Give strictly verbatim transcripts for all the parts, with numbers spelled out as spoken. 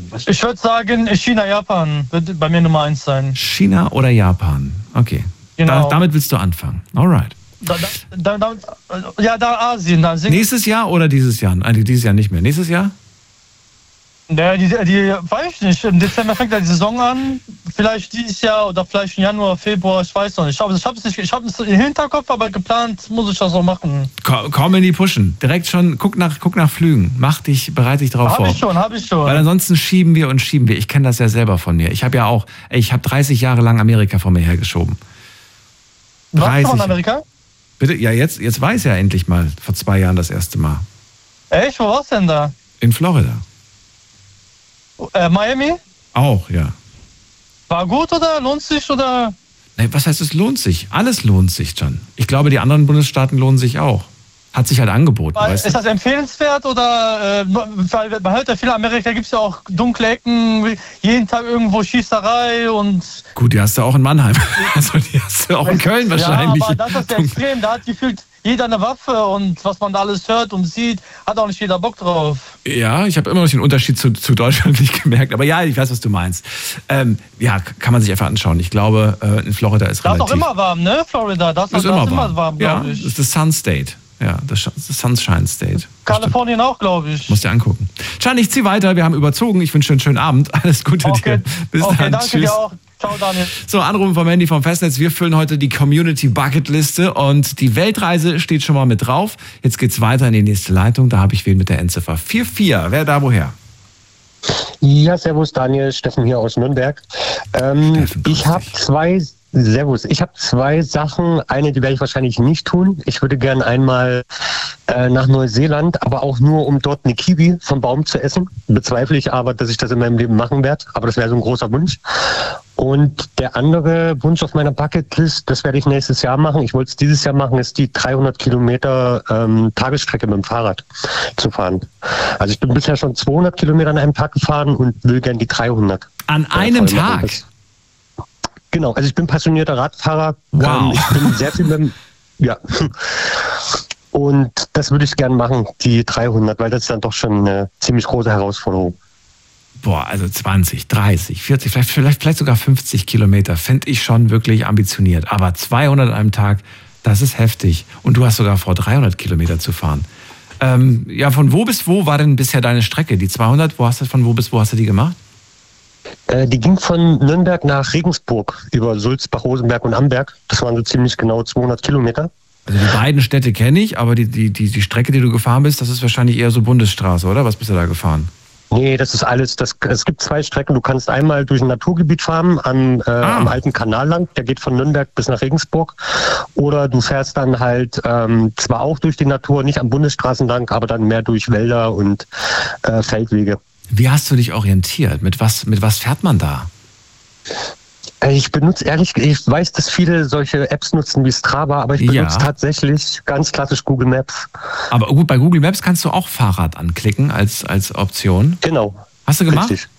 Ich würde sagen, China, Japan wird bei mir Nummer eins sein. China oder Japan? Okay. Genau. Da, damit willst du anfangen. Alright. Da, da, da, ja, da Asien. Da Nächstes Jahr oder dieses Jahr? Eigentlich dieses Jahr nicht mehr. Nächstes Jahr? Ja, die, die, weiß ich nicht. Im Dezember fängt ja die Saison an. Vielleicht dieses Jahr oder vielleicht im Januar, Februar, ich weiß noch nicht. Ich habe es nicht, ich habe es im Hinterkopf, aber geplant muss ich das auch machen. Komm, komm in die Pushen. Direkt schon, guck nach, guck nach Flügen. Mach dich, bereite dich darauf vor. Hab ich schon, hab ich schon. Weil ansonsten schieben wir und schieben wir. Ich kenne das ja selber von mir. Ich habe ja auch, ich habe dreißig Jahre lang Amerika vor mir hergeschoben. Warst du in Amerika? Bitte? Ja, jetzt, jetzt weiß ja endlich mal. Vor zwei Jahren das erste Mal. Echt? Wo warst du denn da? In Florida. Äh, Miami? Auch, ja. War gut oder lohnt sich oder? Nee, was heißt, es lohnt sich? Alles lohnt sich, Can. Ich glaube, die anderen Bundesstaaten lohnen sich auch. Hat sich halt angeboten. Weil, weißt du? Ist das empfehlenswert oder, äh, weil man hört ja viel, in Amerika gibt es ja auch dunkle Ecken, jeden Tag irgendwo Schießerei und... Gut, die hast du auch in Mannheim. Also die hast du auch in Köln wahrscheinlich. Ja, aber das ist ja extrem, da hat gefühlt jeder eine Waffe und was man da alles hört und sieht, hat auch nicht jeder Bock drauf. Ja, ich habe immer noch den Unterschied zu, zu Deutschland nicht gemerkt, aber ja, ich weiß, was du meinst. Ähm, ja, kann man sich einfach anschauen. Ich glaube, äh, in Florida ist da relativ... Da ist auch immer warm, ne, Florida? Das, das ist das immer ist warm, immer warm ja, glaube ich. das ist das Sun State. Ja, das ist das Sunshine State. Kalifornien auch, glaube ich. Musst dir angucken. Can, ich zieh weiter. Wir haben überzogen. Ich wünsche dir einen schönen Abend. Alles Gute okay. dir. Bis okay, dann. Danke Tschüss. dir auch. Ciao, Daniel. So, Anrufen vom Handy vom Festnetz. Wir füllen heute die Community Bucket Liste und die Weltreise steht schon mal mit drauf. Jetzt geht's weiter in die nächste Leitung. Da habe ich wen mit der Endziffer vier vier. Wer da woher? Ja, servus Daniel, Steffen hier aus Nürnberg. Ähm, Steffen, ich habe zwei, servus, ich habe zwei Sachen. Eine, die werde ich wahrscheinlich nicht tun. Ich würde gern einmal äh, nach Neuseeland, aber auch nur, um dort eine Kiwi vom Baum zu essen. Bezweifle ich aber, dass ich das in meinem Leben machen werde. Aber das wäre so ein großer Wunsch. Und der andere Wunsch auf meiner Bucketlist, das werde ich nächstes Jahr machen. Ich wollte es dieses Jahr machen, ist die dreihundert Kilometer ähm, Tagesstrecke mit dem Fahrrad zu fahren. Also ich bin bisher schon zweihundert Kilometer an einem Tag gefahren und will gern die dreihundert. An einem Tag? Das, genau, also ich bin passionierter Radfahrer. Wow. Ähm, ich bin sehr viel mit, ja. Und das würde ich gern machen, die dreihundert, weil das ist dann doch schon eine ziemlich große Herausforderung. Boah, also zwanzig, dreißig, vierzig, vielleicht, vielleicht, vielleicht sogar fünfzig Kilometer fände ich schon wirklich ambitioniert. Aber zweihundert an einem Tag, das ist heftig. Und du hast sogar vor, dreihundert Kilometer zu fahren. Ähm, ja, von wo bis wo war denn bisher deine Strecke? Die zweihundert, wo hast du, von wo bis wo hast du die gemacht? Äh, die ging von Nürnberg nach Regensburg über Sulzbach, Rosenberg und Amberg. Das waren so ziemlich genau zweihundert Kilometer. Also die beiden Städte kenne ich, aber die, die, die, die Strecke, die du gefahren bist, das ist wahrscheinlich eher so Bundesstraße, oder? Was bist du da gefahren? Nee, das ist alles, das, es gibt zwei Strecken. Du kannst einmal durch ein Naturgebiet fahren, am, äh, ah. am alten Kanal lang, der geht von Nürnberg bis nach Regensburg. Oder du fährst dann halt ähm, zwar auch durch die Natur, nicht am Bundesstraßen lang, aber dann mehr durch Wälder und äh, Feldwege. Wie hast du dich orientiert? Mit was, mit was fährt man da? Ich benutze ehrlich, ich weiß, dass viele solche Apps nutzen wie Strava, aber ich benutze ja. tatsächlich ganz klassisch Google Maps. Aber gut, bei Google Maps kannst du auch Fahrrad anklicken als, als Option. Genau. Hast du gemacht? Richtig.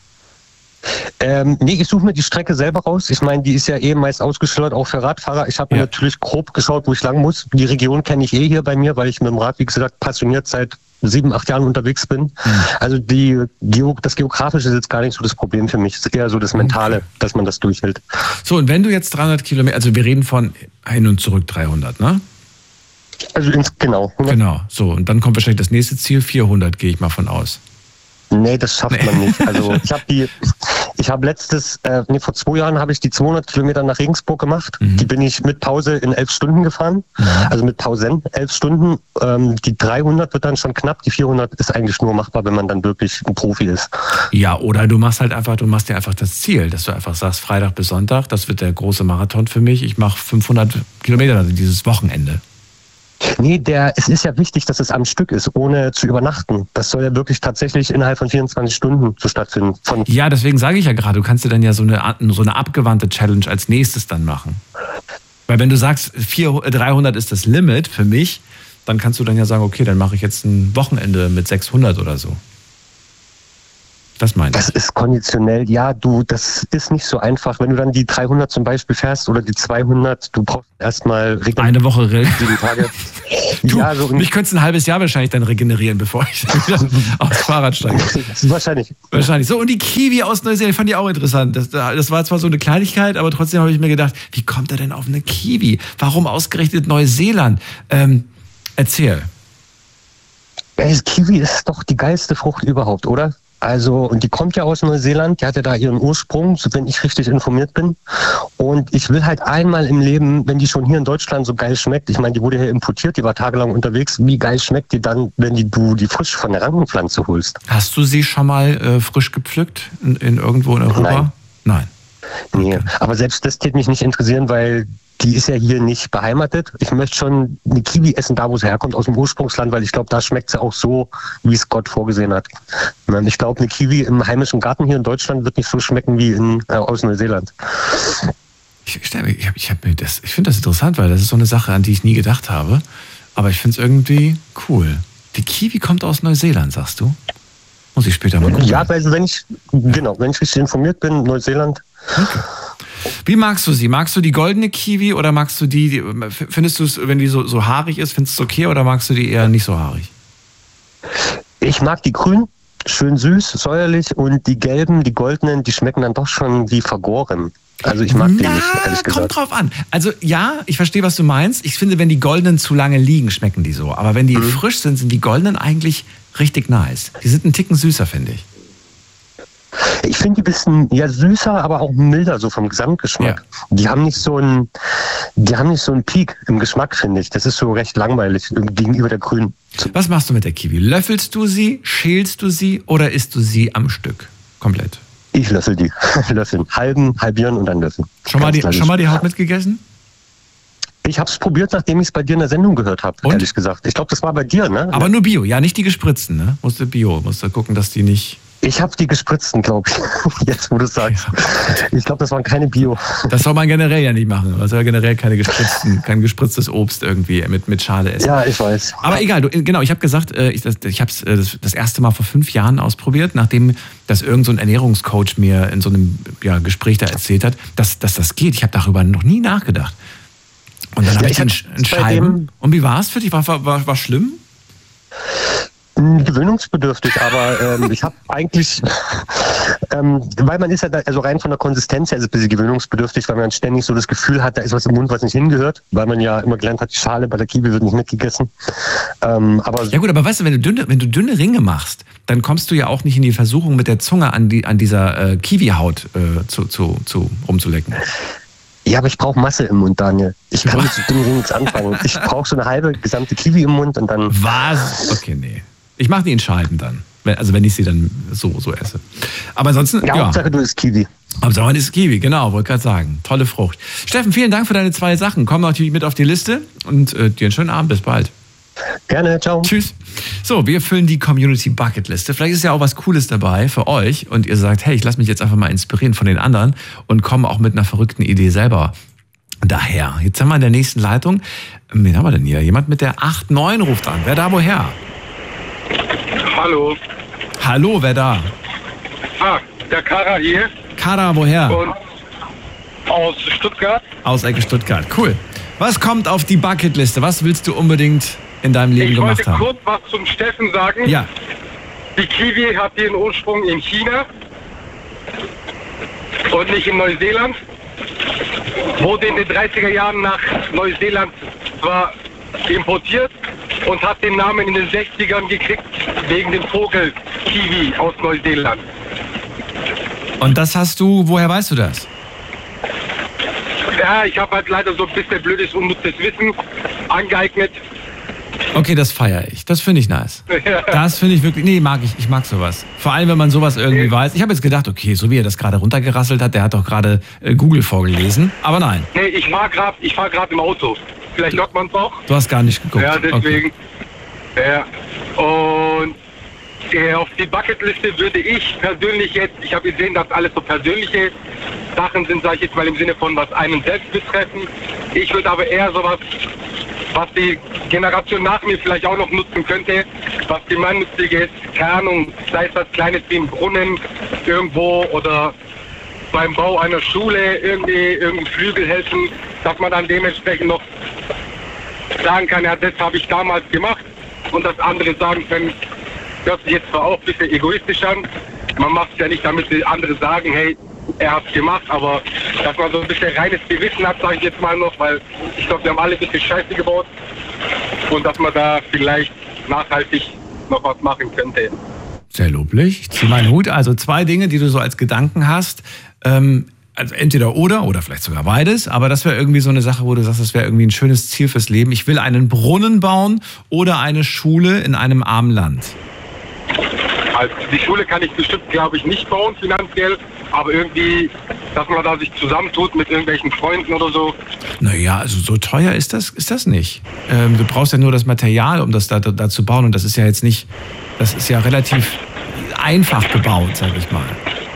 Ähm, nee, ich suche mir die Strecke selber raus. Ich meine, die ist ja eh meist ausgeschildert, auch für Radfahrer. Ich habe mir ja. natürlich grob geschaut, wo ich lang muss. Die Region kenne ich eh hier bei mir, weil ich mit dem Rad, wie gesagt, passioniert seit sieben, acht Jahren unterwegs bin. Mhm. Also die Geo, das Geografische ist jetzt gar nicht so das Problem für mich. Es ist eher so das Mentale, okay. dass man das durchhält. So, und wenn du jetzt dreihundert Kilometer, also wir reden von hin und zurück dreihundert, ne? Also ins, genau. Genau, so. Und dann kommt wahrscheinlich das nächste Ziel, vierhundert, gehe ich mal von aus. Nee, das schafft man nicht. Also ich habe die, ich habe letztes, äh, nee, vor zwei Jahren habe ich die zweihundert Kilometer nach Regensburg gemacht. Mhm. Die bin ich mit Pause in elf Stunden gefahren. Mhm. Also mit Pausen elf Stunden. Ähm, die dreihundert wird dann schon knapp. Die vierhundert ist eigentlich nur machbar, wenn man dann wirklich ein Profi ist. Ja, oder du machst halt einfach, du machst dir einfach das Ziel, dass du einfach sagst, Freitag bis Sonntag, das wird der große Marathon für mich. Ich mache fünfhundert Kilometer, also dieses Wochenende. Nee, der, es ist ja wichtig, dass es am Stück ist, ohne zu übernachten. Das soll ja wirklich tatsächlich innerhalb von vierundzwanzig Stunden so stattfinden. Von ja, deswegen sage ich ja gerade, du kannst dir dann ja so eine, so eine abgewandte Challenge als nächstes dann machen. Weil wenn du sagst, vierhundert, dreihundert ist das Limit für mich, dann kannst du dann ja sagen, okay, dann mache ich jetzt ein Wochenende mit sechshundert oder so. Das meine ich. Das ist konditionell, ja, du, das ist nicht so einfach. Wenn du dann die dreihundert zum Beispiel fährst oder die zweihundert, du brauchst erstmal eine Woche Rill. sieben Tage. Du, ja, so mich könntest ein halbes Jahr wahrscheinlich dann regenerieren, bevor ich dann wieder aufs Fahrrad steige. Wahrscheinlich. Wahrscheinlich. So, und die Kiwi aus Neuseeland fand ich auch interessant. Das, das war zwar so eine Kleinigkeit, aber trotzdem habe ich mir gedacht, wie kommt er denn auf eine Kiwi? Warum ausgerechnet Neuseeland? Ähm, erzähl. Das Kiwi ist doch die geilste Frucht überhaupt, oder? Also, und die kommt ja aus Neuseeland, die hat ja da ihren Ursprung, wenn ich richtig informiert bin. Und ich will halt einmal im Leben, wenn die schon hier in Deutschland so geil schmeckt, ich meine, die wurde ja importiert, die war tagelang unterwegs, wie geil schmeckt die dann, wenn die, du die frisch von der Rankenpflanze holst? Hast du sie schon mal äh, frisch gepflückt in, in irgendwo in Europa? Nein. Nein. Nee, Okay. aber selbst das täte mich nicht interessieren, weil die ist ja hier nicht beheimatet. Ich möchte schon eine Kiwi essen, da wo sie herkommt, aus dem Ursprungsland, weil ich glaube, da schmeckt sie auch so, wie es Gott vorgesehen hat. Ich glaube, eine Kiwi im heimischen Garten hier in Deutschland wird nicht so schmecken wie in, äh, aus Neuseeland. Ich, ich, ich, ich, hab mir das- ich finde das interessant, weil das ist so eine Sache, an die ich nie gedacht habe. Aber ich finde es irgendwie cool. Die Kiwi kommt aus Neuseeland, sagst du? Muss ich später mal gucken. Ja, also wenn ich, genau, wenn ich richtig informiert bin, Neuseeland. Okay. Wie magst du sie? Magst du die goldene Kiwi oder magst du die, die findest du es, wenn die so, so haarig ist, findest du es okay oder magst du die eher nicht so haarig? Ich mag die grün, schön süß, säuerlich, und die gelben, die goldenen, die schmecken dann doch schon wie vergoren. Also ich mag die Na, nicht, ehrlich kommt gesagt. drauf an. Also ja, ich verstehe, was du meinst. Ich finde, wenn die goldenen zu lange liegen, schmecken die so. Aber wenn die Mhm. frisch sind, sind die goldenen eigentlich richtig nice. Die sind einen Ticken süßer, finde ich. Ich finde die ein bisschen ja, süßer, aber auch milder, so vom Gesamtgeschmack. Die haben nicht so einen, die haben nicht so einen Peak im Geschmack, finde ich. Das ist so recht langweilig gegenüber der grünen. Was machst du mit der Kiwi? Löffelst du sie, schälst du sie oder isst du sie am Stück? Komplett. Ich löffel die. Löffeln. Halben, halbieren und dann löffeln. Schon mal, Ganz die, klassisch. schon mal die Haut mitgegessen? Ich habe es probiert, nachdem ich es bei dir in der Sendung gehört habe, Und? ehrlich gesagt. Ich glaube, das war bei dir, ne? Aber nur Bio, ja, nicht die gespritzten, ne? Musst du Bio, musst du gucken, dass die nicht... Ich habe die gespritzten, glaube ich. Jetzt, wo du es sagst. Ich glaube, das waren keine Bio. Das soll man generell ja nicht machen. Man soll ja generell keine gespritzten, kein gespritztes Obst irgendwie mit, mit Schale essen. Ja, ich weiß. Aber egal, du, genau, ich habe gesagt, äh, ich, das, ich habe es äh, das, das erste Mal vor fünf Jahren ausprobiert, nachdem das irgend so ein Ernährungscoach mir in so einem ja, Gespräch da erzählt hat, dass, dass das geht. Ich habe darüber noch nie nachgedacht. Und dann Ja, habe ich ich den hab Sch- einen bei Scheiben. dem- Und wie war es für dich? War, war, war, war schlimm? Mm, Gewöhnungsbedürftig, aber ähm, ich habe eigentlich, ähm, weil man ist ja, da, also rein von der Konsistenz her ist es ein bisschen gewöhnungsbedürftig, weil man ständig so das Gefühl hat, da ist was im Mund, was nicht hingehört, weil man ja immer gelernt hat, die Schale bei der Kiwi wird nicht mitgegessen. Ähm, aber Ja gut, aber weißt du, wenn du dünne, wenn du dünne Ringe machst, dann kommst du ja auch nicht in die Versuchung, mit der Zunge an, die, an dieser äh, Kiwi-Haut äh, zu, zu, zu, rumzulecken. ja, aber ich brauche Masse im Mund, Daniel. Ich kann mit so dünnen Ringen nichts anfangen. Ich brauche so eine halbe gesamte Kiwi im Mund und dann. Was? Okay, nee. Ich mache die in Scheiben dann. Wenn- Also wenn ich sie dann so, so esse. Aber ansonsten, Ja, ja. Hauptsache du isst Kiwi. Hauptsache ist Kiwi, genau, wollte gerade sagen. Tolle Frucht. Steffen, vielen Dank für deine zwei Sachen. Komm natürlich mit auf die Liste und äh, dir einen schönen Abend. Bis bald. Gerne, ciao. Tschüss. So, wir füllen die Community Bucketliste. Vielleicht ist ja auch was Cooles dabei für euch und ihr sagt, hey, ich lasse mich jetzt einfach mal inspirieren von den anderen und komme auch mit einer verrückten Idee selber daher. Jetzt haben wir in der nächsten Leitung, wen haben wir denn hier? Jemand mit der acht neun ruft an. Wer da woher? Hallo. Hallo, wer da? Ah, der Kara hier Kara, woher? und aus Stuttgart. Aus Ecke Stuttgart. Cool. Was kommt auf die Bucketliste? Was willst du unbedingt in deinem Leben Ich gemacht wollte haben? kurz was zum Steffen sagen. Ja. Die Kiwi hat ihren Ursprung in China und nicht in Neuseeland. Wurde in den dreißiger Jahren nach Neuseeland zwar importiert und hat den Namen in den sechzigern gekriegt wegen dem Vogel Kiwi aus Neuseeland. Und das hast du, woher weißt du das? Ja, ich habe halt leider so ein bisschen blödes, unnützes Wissen angeeignet. Okay, das feiere ich. Das finde ich nice. Das finde ich wirklich, nee, mag ich. Ich mag sowas. Vor allem, wenn man sowas irgendwie weiß. Ich habe jetzt gedacht, okay, so wie er das gerade runtergerasselt hat, der hat doch gerade äh, Google vorgelesen. Aber nein, Nee, ich fahr grad, ich fahr grad im Auto. Vielleicht hört man es auch. du hast gar nicht geguckt. Ja, deswegen. Okay. Ja. Und äh, auf die Bucketliste würde ich persönlich jetzt, ich habe gesehen, dass alles so persönliche Sachen sind, sage ich jetzt mal im Sinne von, was einen selbst betreffen. Ich würde aber eher sowas, was die Generation nach mir vielleicht auch noch nutzen könnte, was gemeinnützig ist, keine Ahnung, sei es das kleine wie ein Brunnen irgendwo oder beim Bau einer Schule irgendwie irgendeinen Flügel helfen, dass man dann dementsprechend noch sagen kann, ja, das habe ich damals gemacht und das andere sagen können, hört sich jetzt zwar auch ein bisschen egoistisch an, man macht es ja nicht, damit die anderen sagen, hey, er hat es gemacht, aber dass man so ein bisschen reines Gewissen hat, sage ich jetzt mal noch, weil ich glaube, wir haben alle ein bisschen Scheiße gebaut und dass man da vielleicht nachhaltig noch was machen könnte. Sehr loblich. Ich ziehe meinen Hut. Also zwei Dinge, die du so als Gedanken hast. Ähm, also entweder oder oder vielleicht sogar beides. Aber das wäre irgendwie so eine Sache, wo du sagst, das wäre irgendwie ein schönes Ziel fürs Leben. Ich will einen Brunnen bauen oder eine Schule in einem armen Land. Also die Schule kann ich bestimmt, glaube ich, nicht bauen finanziell. Aber irgendwie, dass man da sich zusammentut mit irgendwelchen Freunden oder so. Naja, also so teuer ist das, ist das nicht. Ähm, du brauchst ja nur das Material, um das da, da zu bauen. Und das ist ja jetzt nicht, das ist ja relativ einfach gebaut, sag ich mal.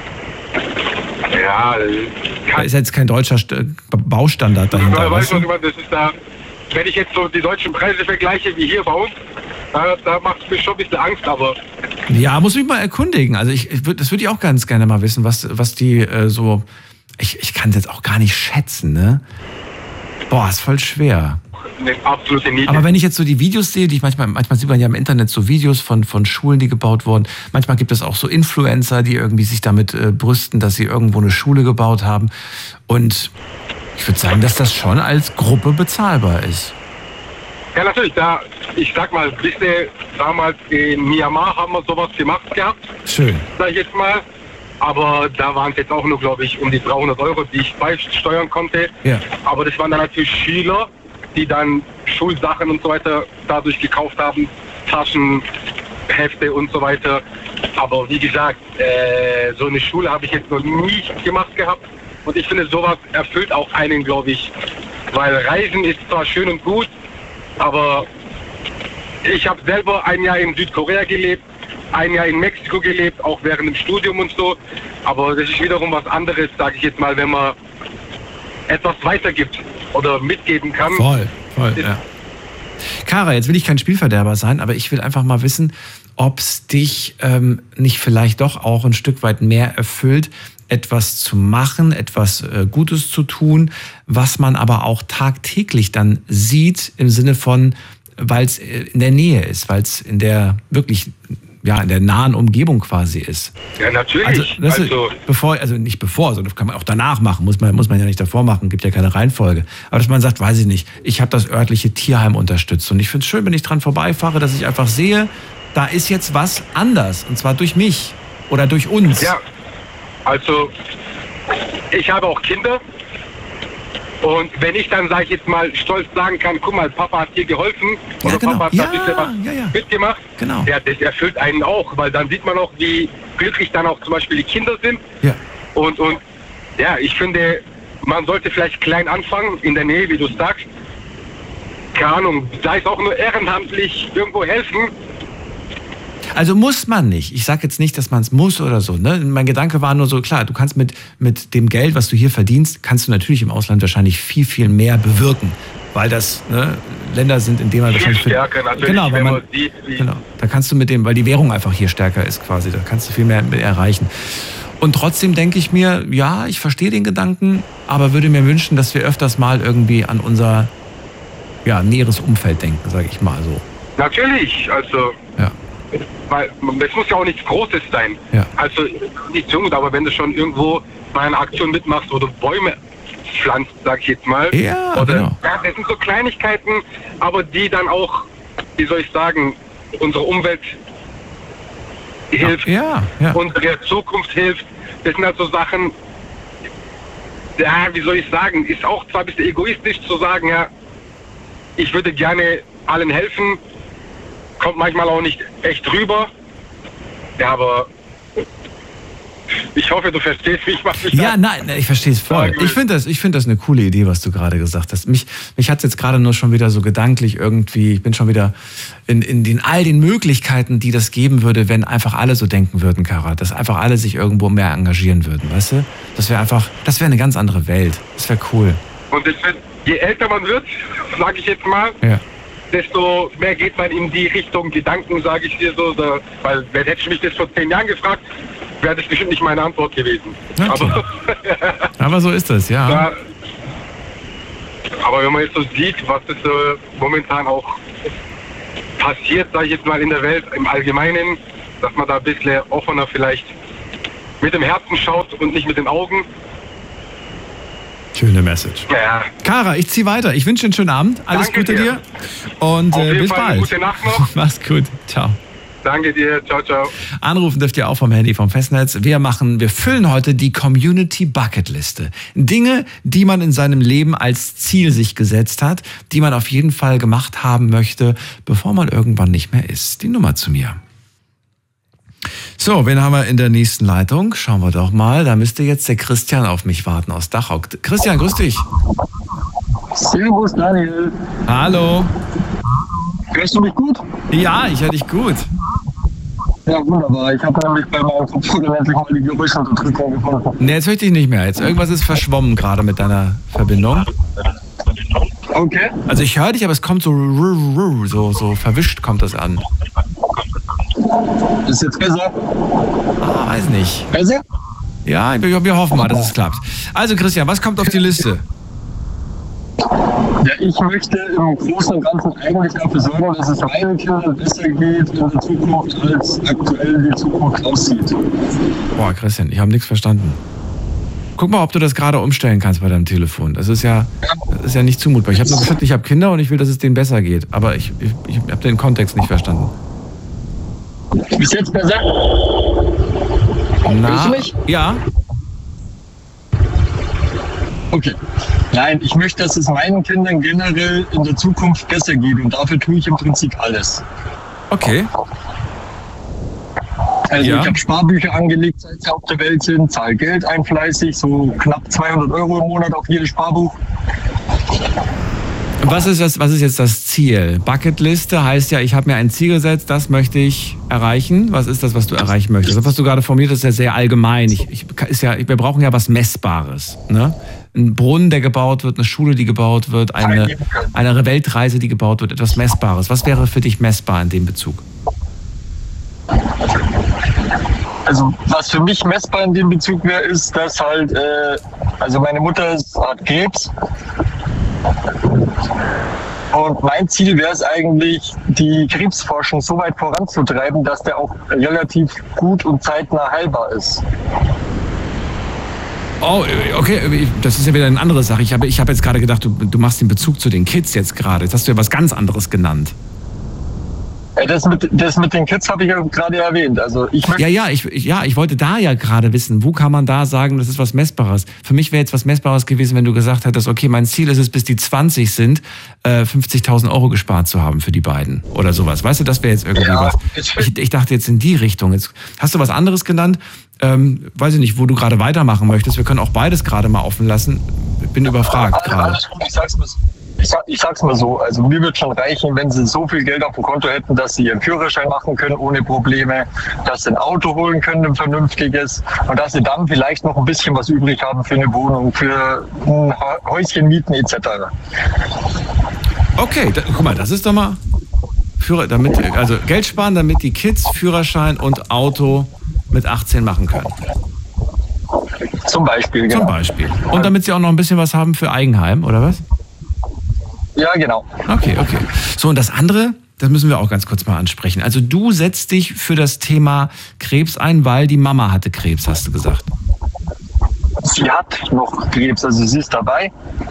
Ja, da ist jetzt kein deutscher Baustandard dahinter. Ja, weißt du, das ist da, wenn ich jetzt so die deutschen Preise vergleiche wie hier bei uns, da, da macht es mir schon ein bisschen Angst, aber... Ja, muss mich mal erkundigen. Also ich, ich würd, das würde ich auch ganz gerne mal wissen, was, was die äh, so... Ich, ich kann es jetzt auch gar nicht schätzen, ne? Boah, ist voll schwer. Nee, absolut nicht. Aber wenn ich jetzt so die Videos sehe, die ich manchmal, manchmal sieht man ja im Internet so Videos von, von Schulen, die gebaut wurden. Manchmal gibt es auch so Influencer, die irgendwie sich damit äh, brüsten, dass sie irgendwo eine Schule gebaut haben. Und ich würde sagen, dass das schon als Gruppe bezahlbar ist. Ja, natürlich. Da, ich sag mal, wisst ihr, damals in Myanmar haben wir sowas gemacht gehabt. Schön. Sag ich jetzt mal. Aber da waren es jetzt auch nur, glaube ich, um die dreihundert Euro, die ich beisteuern konnte. Ja. Aber das waren dann natürlich Schüler, die dann Schulsachen und so weiter dadurch gekauft haben, Taschen, Hefte und so weiter. Aber wie gesagt, äh, so eine Schule habe ich jetzt noch nie gemacht gehabt. Und ich finde, sowas erfüllt auch einen, glaube ich. Weil Reisen ist zwar schön und gut, aber ich habe selber ein Jahr in Südkorea gelebt, ein Jahr in Mexiko gelebt, auch während dem Studium und so. Aber das ist wiederum was anderes, sage ich jetzt mal, wenn man etwas weitergibt oder mitgeben kann. Voll, voll, ja. Kara, jetzt will ich kein Spielverderber sein, aber ich will einfach mal wissen, ob es dich ähm, nicht vielleicht doch auch ein Stück weit mehr erfüllt, etwas zu machen, etwas äh, Gutes zu tun, was man aber auch tagtäglich dann sieht, im Sinne von, weil es in der Nähe ist, weil es in der wirklich, ja, in der nahen Umgebung quasi ist. Ja, natürlich. Also, das also, ist, bevor, also nicht bevor, sondern kann man auch danach machen, muss man, muss man ja nicht davor machen, gibt ja keine Reihenfolge. Aber dass man sagt, weiß ich nicht, ich habe das örtliche Tierheim unterstützt und ich finde es schön, wenn ich dran vorbeifahre, dass ich einfach sehe, da ist jetzt was anders und zwar durch mich oder durch uns. Ja, also ich habe auch Kinder und wenn ich dann, sage ich jetzt mal, stolz sagen kann, guck mal, Papa hat dir geholfen ja, oder genau. Papa hat ja, da ein bisschen was ja, ja. mitgemacht, genau. ja, das erfüllt einen auch, weil dann sieht man auch, wie glücklich dann auch zum Beispiel die Kinder sind. Ja. Und, und ja, ich finde, man sollte vielleicht klein anfangen, in der Nähe, wie du sagst. Keine Ahnung, sei es auch nur ehrenamtlich irgendwo helfen. Also muss man nicht. Ich sage jetzt nicht, dass man es muss oder so. Ne? Mein Gedanke war nur so, klar, du kannst mit, mit dem Geld, was du hier verdienst, kannst du natürlich im Ausland wahrscheinlich viel, viel mehr bewirken. Weil das ne, Länder sind, in denen man viel wahrscheinlich... stärker natürlich, genau, wenn man, man sieht, wie... Genau, da kannst du mit dem, weil die Währung einfach hier stärker ist quasi, da kannst du viel mehr erreichen. Und trotzdem denke ich mir, ja, ich verstehe den Gedanken, aber würde mir wünschen, dass wir öfters mal irgendwie an unser ja, näheres Umfeld denken, sage ich mal so. Natürlich, also... Ja. Weil es muss ja auch nichts Großes sein. Ja. Also nicht so gut, aber wenn du schon irgendwo bei einer Aktion mitmachst oder Bäume pflanzt, sag ich jetzt mal. Ja, oder, genau. Ja, das sind so Kleinigkeiten, aber die dann auch, wie soll ich sagen, unsere Umwelt hilft, ja, ja. unsere Zukunft hilft. Das sind halt so Sachen, ja, wie soll ich sagen, ist auch zwar ein bisschen egoistisch zu sagen, ja, ich würde gerne allen helfen, kommt manchmal auch nicht echt rüber. Ja, aber ich hoffe, du verstehst mich. Was ich ja, nein, ich verstehe es voll. Ich finde das, ich finde das eine coole Idee, was du gerade gesagt hast. Mich, mich hat es jetzt gerade nur schon wieder so gedanklich irgendwie, ich bin schon wieder in, in den all den Möglichkeiten, die das geben würde, wenn einfach alle so denken würden, Kara. Dass einfach alle sich irgendwo mehr engagieren würden, weißt du? Das wäre einfach, das wäre eine ganz andere Welt. Das wäre cool. Und das wird, je älter man wird, sage ich jetzt mal, ja. desto mehr geht man in die Richtung Gedanken, sage ich dir so. Da, weil, wer hätte mich das vor zehn Jahren gefragt, wäre das bestimmt nicht meine Antwort gewesen. Ja, aber, aber so ist es, ja. da, aber wenn man jetzt so sieht, was das äh, momentan auch passiert, sage ich jetzt mal in der Welt im Allgemeinen, dass man da ein bisschen offener vielleicht mit dem Herzen schaut und nicht mit den Augen. Schöne Message. Ja. Kara, ich ziehe weiter. Ich wünsche dir einen schönen Abend. Alles Danke Gute dir. dir. Und Auf äh, jeden bis Fall bald. eine gute Nacht noch. Mach's gut. Ciao. Danke dir. Ciao, ciao. Anrufen dürft ihr auch vom Handy, vom Festnetz. Wir machen, wir füllen heute die Community Bucketliste. Dinge, die man in seinem Leben als Ziel sich gesetzt hat, die man auf jeden Fall gemacht haben möchte, bevor man irgendwann nicht mehr ist. Die Nummer zu mir. So, wen haben wir in der nächsten Leitung? Schauen wir doch mal. Da müsste jetzt der Christian auf mich warten aus Dachau. Christian, grüß dich. Servus, Daniel. Hallo. Hörst du mich gut? Ja, ich höre dich gut. Ja, wunderbar. Ich habe nämlich bei meinem Computer endlich mal die Geräuschunterdrückung gefunden. Nee, jetzt höre ich dich nicht mehr. Jetzt irgendwas ist verschwommen gerade mit deiner Verbindung. Okay. Also ich höre dich, aber es kommt so, so, so verwischt kommt das an. Ist jetzt besser? Ah, weiß nicht. Besser? Ja, wir, wir hoffen mal, dass es klappt. Also Christian, was kommt auf die Liste? Ja, ich möchte im Großen und Ganzen eigentlich dafür sorgen, dass es meinen Kindern besser geht in der Zukunft, als aktuell die Zukunft aussieht. Boah, Christian, ich habe nichts verstanden. Guck mal, ob du das gerade umstellen kannst bei deinem Telefon. Das ist ja, das ist ja nicht zumutbar. Ich habe nur gesagt, ich habe Kinder und ich will, dass es denen besser geht. Aber ich, ich, ich habe den Kontext nicht verstanden. Ist jetzt besser? Na, Hörst du mich? Ja. Okay. Nein, ich möchte, dass es meinen Kindern generell in der Zukunft besser geht und dafür tue ich im Prinzip alles. Okay. Also Ja. ich habe Sparbücher angelegt, seit sie auf der Welt sind, zahle Geld ein fleißig, so knapp zweihundert Euro im Monat auf jedes Sparbuch. Was ist, das, was ist jetzt das Ziel? Bucketliste heißt ja, ich habe mir ein Ziel gesetzt, das möchte ich erreichen. Was ist das, was du erreichen möchtest? Das, was du gerade formuliert hast, ist ja sehr allgemein. Ich, ich, ist ja, wir brauchen ja was Messbares. Ne? Ein Brunnen, der gebaut wird, eine Schule, die gebaut wird, eine, eine Weltreise, die gebaut wird, etwas Messbares. Was wäre für dich messbar in dem Bezug? Also was für mich messbar in dem Bezug wäre, ist, dass halt, äh, also meine Mutter hat Krebs. Und mein Ziel wäre es eigentlich, die Krebsforschung so weit voranzutreiben, dass der auch relativ gut und zeitnah heilbar ist. Oh, okay, das ist ja wieder eine andere Sache. Ich habe, ich habe jetzt gerade gedacht, du, du machst den Bezug zu den Kids jetzt gerade. Jetzt hast du ja was ganz anderes genannt. Das mit, das mit den Kids habe ich ja gerade erwähnt. Also ich möchte Ja, ja, ich, ich- ja, ich wollte da ja gerade wissen, wo kann man da sagen, das ist was Messbares. Für mich wäre jetzt was Messbares gewesen, wenn du gesagt hättest, okay, mein Ziel ist es, bis die zwanzig sind, äh, fünfzigtausend Euro gespart zu haben für die beiden oder sowas. Weißt du, das wäre jetzt irgendwie Ja, was. ich- Ich, ich dachte jetzt in die Richtung. Jetzt hast du was anderes genannt, ähm, weiß ich nicht, wo du gerade weitermachen möchtest. Wir können auch beides gerade mal offen lassen. Ich bin überfragt Alles, gerade. alles gut, ich sag's mal so. Ich, sag, ich sag's mal so, also mir wird schon reichen, wenn sie so viel Geld auf dem Konto hätten, dass sie ihren Führerschein machen können ohne Probleme, dass sie ein Auto holen können, ein vernünftiges und dass sie dann vielleicht noch ein bisschen was übrig haben für eine Wohnung, für ein Häuschen mieten et cetera. Okay, da, guck mal, das ist doch mal Führer, damit, also Geld sparen, damit die Kids Führerschein und Auto mit achtzehn machen können. Zum Beispiel, genau. Zum Beispiel. Und damit sie auch noch ein bisschen was haben für Eigenheim, oder was? Ja, genau. Okay, okay. So, und das andere, das müssen wir auch ganz kurz mal ansprechen. Also du setzt dich für das Thema Krebs ein, weil die Mama hatte Krebs, hast du gesagt. Sie hat noch Krebs, also sie ist dabei.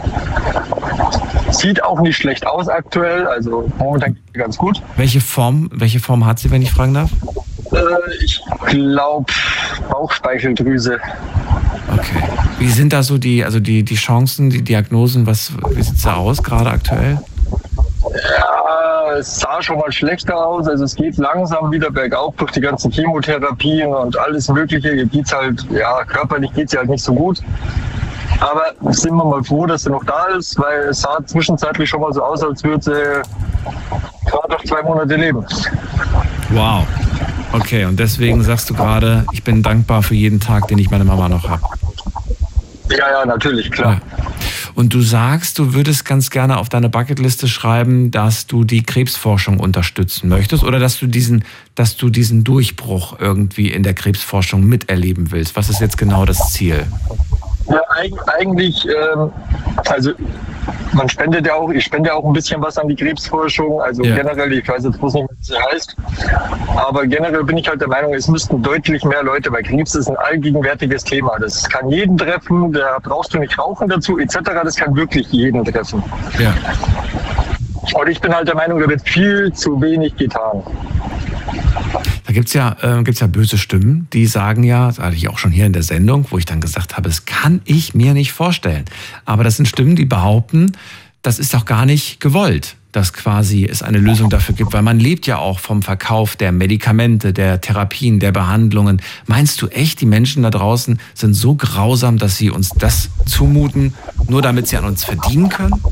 Sieht auch nicht schlecht aus aktuell, also momentan geht es ganz gut. Welche Form, welche Form hat sie, wenn ich fragen darf? Äh, ich glaube Bauchspeicheldrüse. Okay. Wie sind da so die, also die, die Chancen, die Diagnosen, was, wie sieht's da aus gerade aktuell? Ja, es sah schon mal schlechter aus. Also es geht langsam wieder bergauf durch die ganzen Chemotherapien und alles Mögliche. Ihr geht's halt, ja, körperlich geht's ihr halt nicht so gut. Aber sind wir mal froh, dass sie noch da ist, weil es sah zwischenzeitlich schon mal so aus, als würde sie gerade noch zwei Monate leben. Wow. Okay, und deswegen sagst du gerade, ich bin dankbar für jeden Tag, den ich meine Mama noch habe. Ja, ja, natürlich, klar. Ja. Und du sagst, du würdest ganz gerne auf deine Bucketliste schreiben, dass du die Krebsforschung unterstützen möchtest oder dass du diesen, dass du diesen Durchbruch irgendwie in der Krebsforschung miterleben willst. Was ist jetzt genau das Ziel? Ja, eigentlich, ähm, also man spendet ja auch, ich spende ja auch ein bisschen was an die Krebsforschung, also ja. generell, ich weiß jetzt bloß nicht, was sie heißt, aber generell bin ich halt der Meinung, es müssten deutlich mehr Leute, weil Krebs ist ein allgegenwärtiges Thema, das kann jeden treffen, da brauchst du nicht rauchen dazu, et cetera, das kann wirklich jeden treffen. Ja. Und ich bin halt der Meinung, da wird viel zu wenig getan. Da gibt's ja, äh, gibt's ja böse Stimmen, die sagen ja, das hatte ich auch schon hier in der Sendung, wo ich dann gesagt habe, das kann ich mir nicht vorstellen. Aber das sind Stimmen, die behaupten, das ist doch gar nicht gewollt, dass quasi es eine Lösung dafür gibt, weil man lebt ja auch vom Verkauf der Medikamente, der Therapien, der Behandlungen. Meinst du echt, die Menschen da draußen sind so grausam, dass sie uns das zumuten, nur damit sie an uns verdienen können?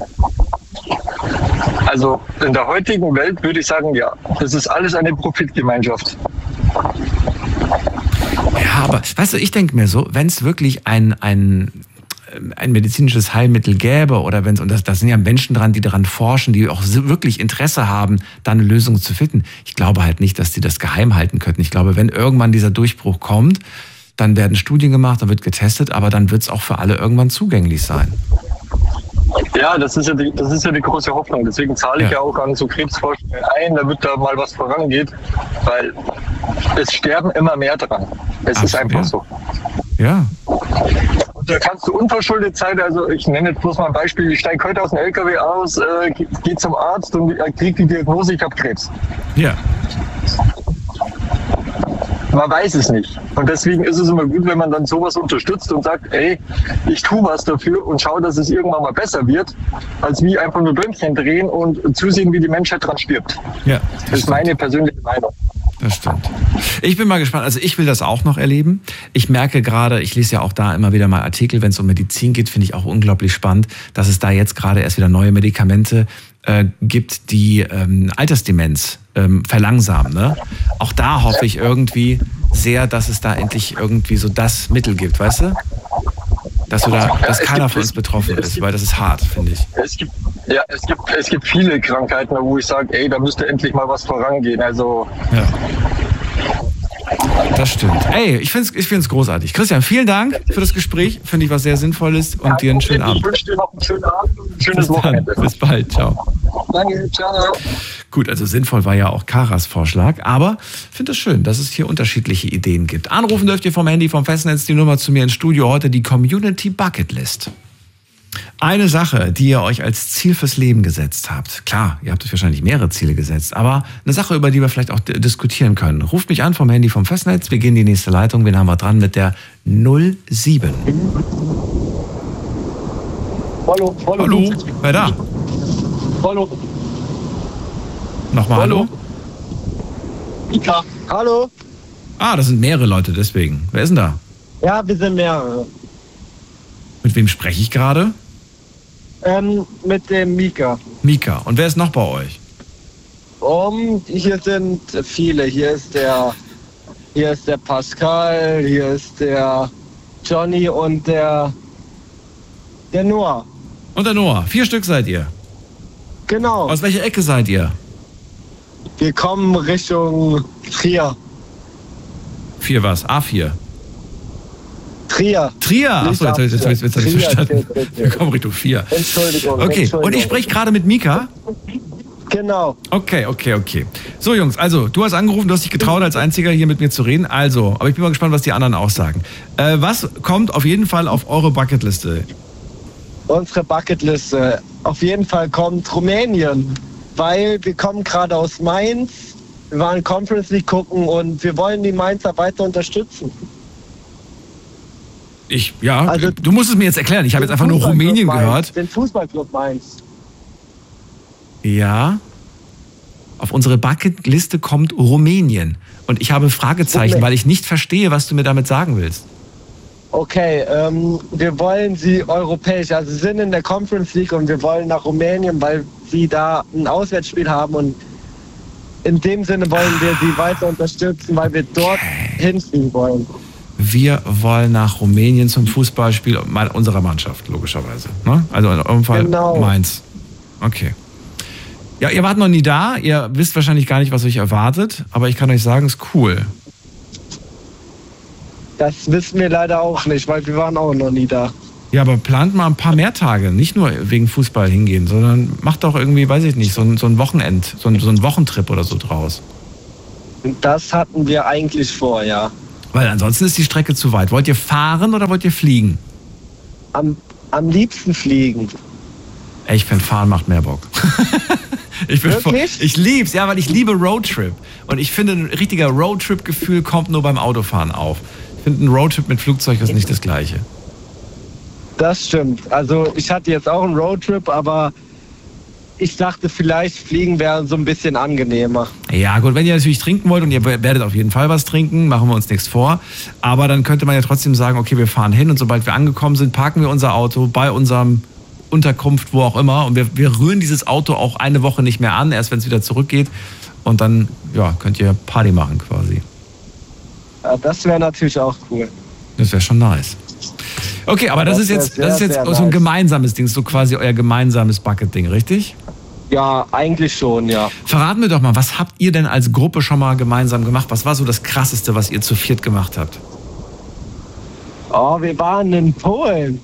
Also in der heutigen Welt würde ich sagen, ja, das ist alles eine Profitgemeinschaft. Ja, aber weißt du, ich denke mir so, wenn es wirklich ein, ein, ein medizinisches Heilmittel gäbe oder wenn es, und das, da sind ja Menschen dran, die daran forschen, die auch wirklich Interesse haben, da eine Lösung zu finden. Ich glaube halt nicht, dass die das geheim halten könnten. Ich glaube, wenn irgendwann dieser Durchbruch kommt, dann werden Studien gemacht, dann wird getestet, aber dann wird es auch für alle irgendwann zugänglich sein. Ja, das ist ja die, das ist ja die große Hoffnung. Deswegen zahle ich ja, ja auch an so Krebsforschungen ein, damit da mal was vorangeht, weil es sterben immer mehr dran. Es Ach, ist einfach ja. so. Ja. Und da kannst du unverschuldet sein, also ich nenne jetzt bloß mal ein Beispiel, ich steige heute aus dem L K W aus, äh, gehe zum Arzt und kriege die Diagnose, ich habe Krebs. Ja. Man weiß es nicht. Und deswegen ist es immer gut, wenn man dann sowas unterstützt und sagt, ey, ich tue was dafür und schaue, dass es irgendwann mal besser wird, als wie einfach nur Däumchen drehen und zusehen, wie die Menschheit dran stirbt. Ja, das, das ist meine persönliche Meinung. Das stimmt. Ich bin mal gespannt. Also ich will das auch noch erleben. Ich merke gerade, ich lese ja auch da immer wieder mal Artikel, wenn es um Medizin geht, finde ich auch unglaublich spannend, dass es da jetzt gerade erst wieder neue Medikamente äh, gibt, die ähm, Altersdemenz ähm, verlangsamen. Ne? Auch da hoffe ich irgendwie sehr, dass es da endlich irgendwie so das Mittel gibt, weißt du? Dass, du da, dass ja, keiner gibt, von uns betroffen ist, gibt, weil das ist hart, finde ich. Es gibt, ja, es gibt, es gibt viele Krankheiten, wo ich sage, ey, da müsste endlich mal was vorangehen. Also. Ja. Das stimmt. Ey, ich finde es ich find's großartig. Christian, vielen Dank für das Gespräch. Finde ich was sehr Sinnvolles und ja, dir einen schönen Abend. Ich wünsche dir noch einen schönen Abend und ein schönes Bis Wochenende. Dann. Bis bald. Ciao. Danke, ciao. Gut, also sinnvoll war ja auch Karas Vorschlag, aber ich finde es schön, dass es hier unterschiedliche Ideen gibt. Anrufen dürft ihr vom Handy, vom Festnetz, die Nummer zu mir ins Studio, heute die Community Bucketlist. Eine Sache, die ihr euch als Ziel fürs Leben gesetzt habt. Klar, ihr habt euch wahrscheinlich mehrere Ziele gesetzt, aber eine Sache, über die wir vielleicht auch d- diskutieren können. Ruft mich an vom Handy, vom Festnetz, wir gehen in die nächste Leitung. Wen haben wir dran mit der null sieben? Hallo, hallo. Hallo, wer da? Hallo. Nochmal hallo? Mika. Hallo. Ah, das sind mehrere Leute, deswegen. Wer ist denn da? Ja, wir sind mehrere. Mit wem spreche ich gerade? Ähm, mit dem Mika. Mika. Und wer ist noch bei euch? Um, hier sind viele. Hier ist der, hier ist der Pascal, hier ist der Johnny und der, der Noah. Und der Noah. Vier Stück seid ihr. Genau. Aus welcher Ecke seid ihr? Wir kommen Richtung Trier. Vier was? A vier. Trier. Trier. Achso, jetzt, jetzt, jetzt, jetzt habe ich verstanden. Wir kommen Richtung vier. Entschuldigung. Okay, Entschuldigung. und ich spreche gerade mit Mika? Genau. Okay, okay, okay. So Jungs, also du hast angerufen, du hast dich getraut, als Einziger hier mit mir zu reden. Also, aber ich bin mal gespannt, was die anderen auch sagen. Äh, was kommt auf jeden Fall auf eure Bucketliste? Unsere Bucketliste. Auf jeden Fall kommt Rumänien. Weil wir kommen gerade aus Mainz. Wir waren Conference League gucken und wir wollen die Mainzer weiter unterstützen. Ich, ja, also, du musst es mir jetzt erklären. Ich habe jetzt einfach nur Rumänien Mainz, gehört. Den Fußballclub Mainz. Ja. Auf unsere Bucketliste kommt Rumänien. Und ich habe Fragezeichen, okay, weil ich nicht verstehe, was du mir damit sagen willst. Okay, ähm, wir wollen sie europäisch, also sie sind in der Conference League und wir wollen nach Rumänien, weil sie da ein Auswärtsspiel haben und in dem Sinne wollen wir sie weiter unterstützen, weil wir dort hinfliegen wollen. wir wollen nach Rumänien zum Fußballspiel unserer Mannschaft, logischerweise. Ne? Also in eurem Fall genau. Mainz. Okay. Ja, ihr wart noch nie da, ihr wisst wahrscheinlich gar nicht, was euch erwartet, aber ich kann euch sagen, es ist cool. Das wissen wir leider auch nicht, weil wir waren auch noch nie da. Ja, aber plant mal ein paar mehr Tage, nicht nur wegen Fußball hingehen, sondern macht doch irgendwie, weiß ich nicht, so ein, so ein Wochenend, so ein, so ein Wochentrip oder so draus. Das hatten wir eigentlich vor, ja. Weil ansonsten ist die Strecke zu weit. Wollt ihr fahren oder wollt ihr fliegen? Am, am liebsten fliegen. Ich finde, fahren macht mehr Bock. ich bin voll, ich lieb's, ja, weil ich liebe Roadtrip. Und ich finde, ein richtiger Roadtrip-Gefühl kommt nur beim Autofahren auf. Ich finde, ein Roadtrip mit Flugzeug ist nicht das Gleiche. Das stimmt. Also ich hatte jetzt auch einen Roadtrip, aber ich dachte, vielleicht fliegen wäre so ein bisschen angenehmer. Ja gut, wenn ihr natürlich trinken wollt und ihr werdet auf jeden Fall was trinken, machen wir uns nichts vor. Aber dann könnte man ja trotzdem sagen, okay, wir fahren hin und sobald wir angekommen sind, parken wir unser Auto bei unserem Unterkunft, wo auch immer. Und wir, wir rühren dieses Auto auch eine Woche nicht mehr an, erst wenn es wieder zurückgeht. Und dann ja, könnt ihr Party machen quasi. Ja, das wäre natürlich auch cool. Das wäre schon nice. Okay, aber das, das ist jetzt, sehr, das ist jetzt so ein nice. gemeinsames Ding, so quasi euer gemeinsames Bucket-Ding, richtig? Ja, eigentlich schon, ja. Verraten wir doch mal, was habt ihr denn als Gruppe schon mal gemeinsam gemacht? Was war so das Krasseste, was ihr zu viert gemacht habt? Oh, wir waren in Polen.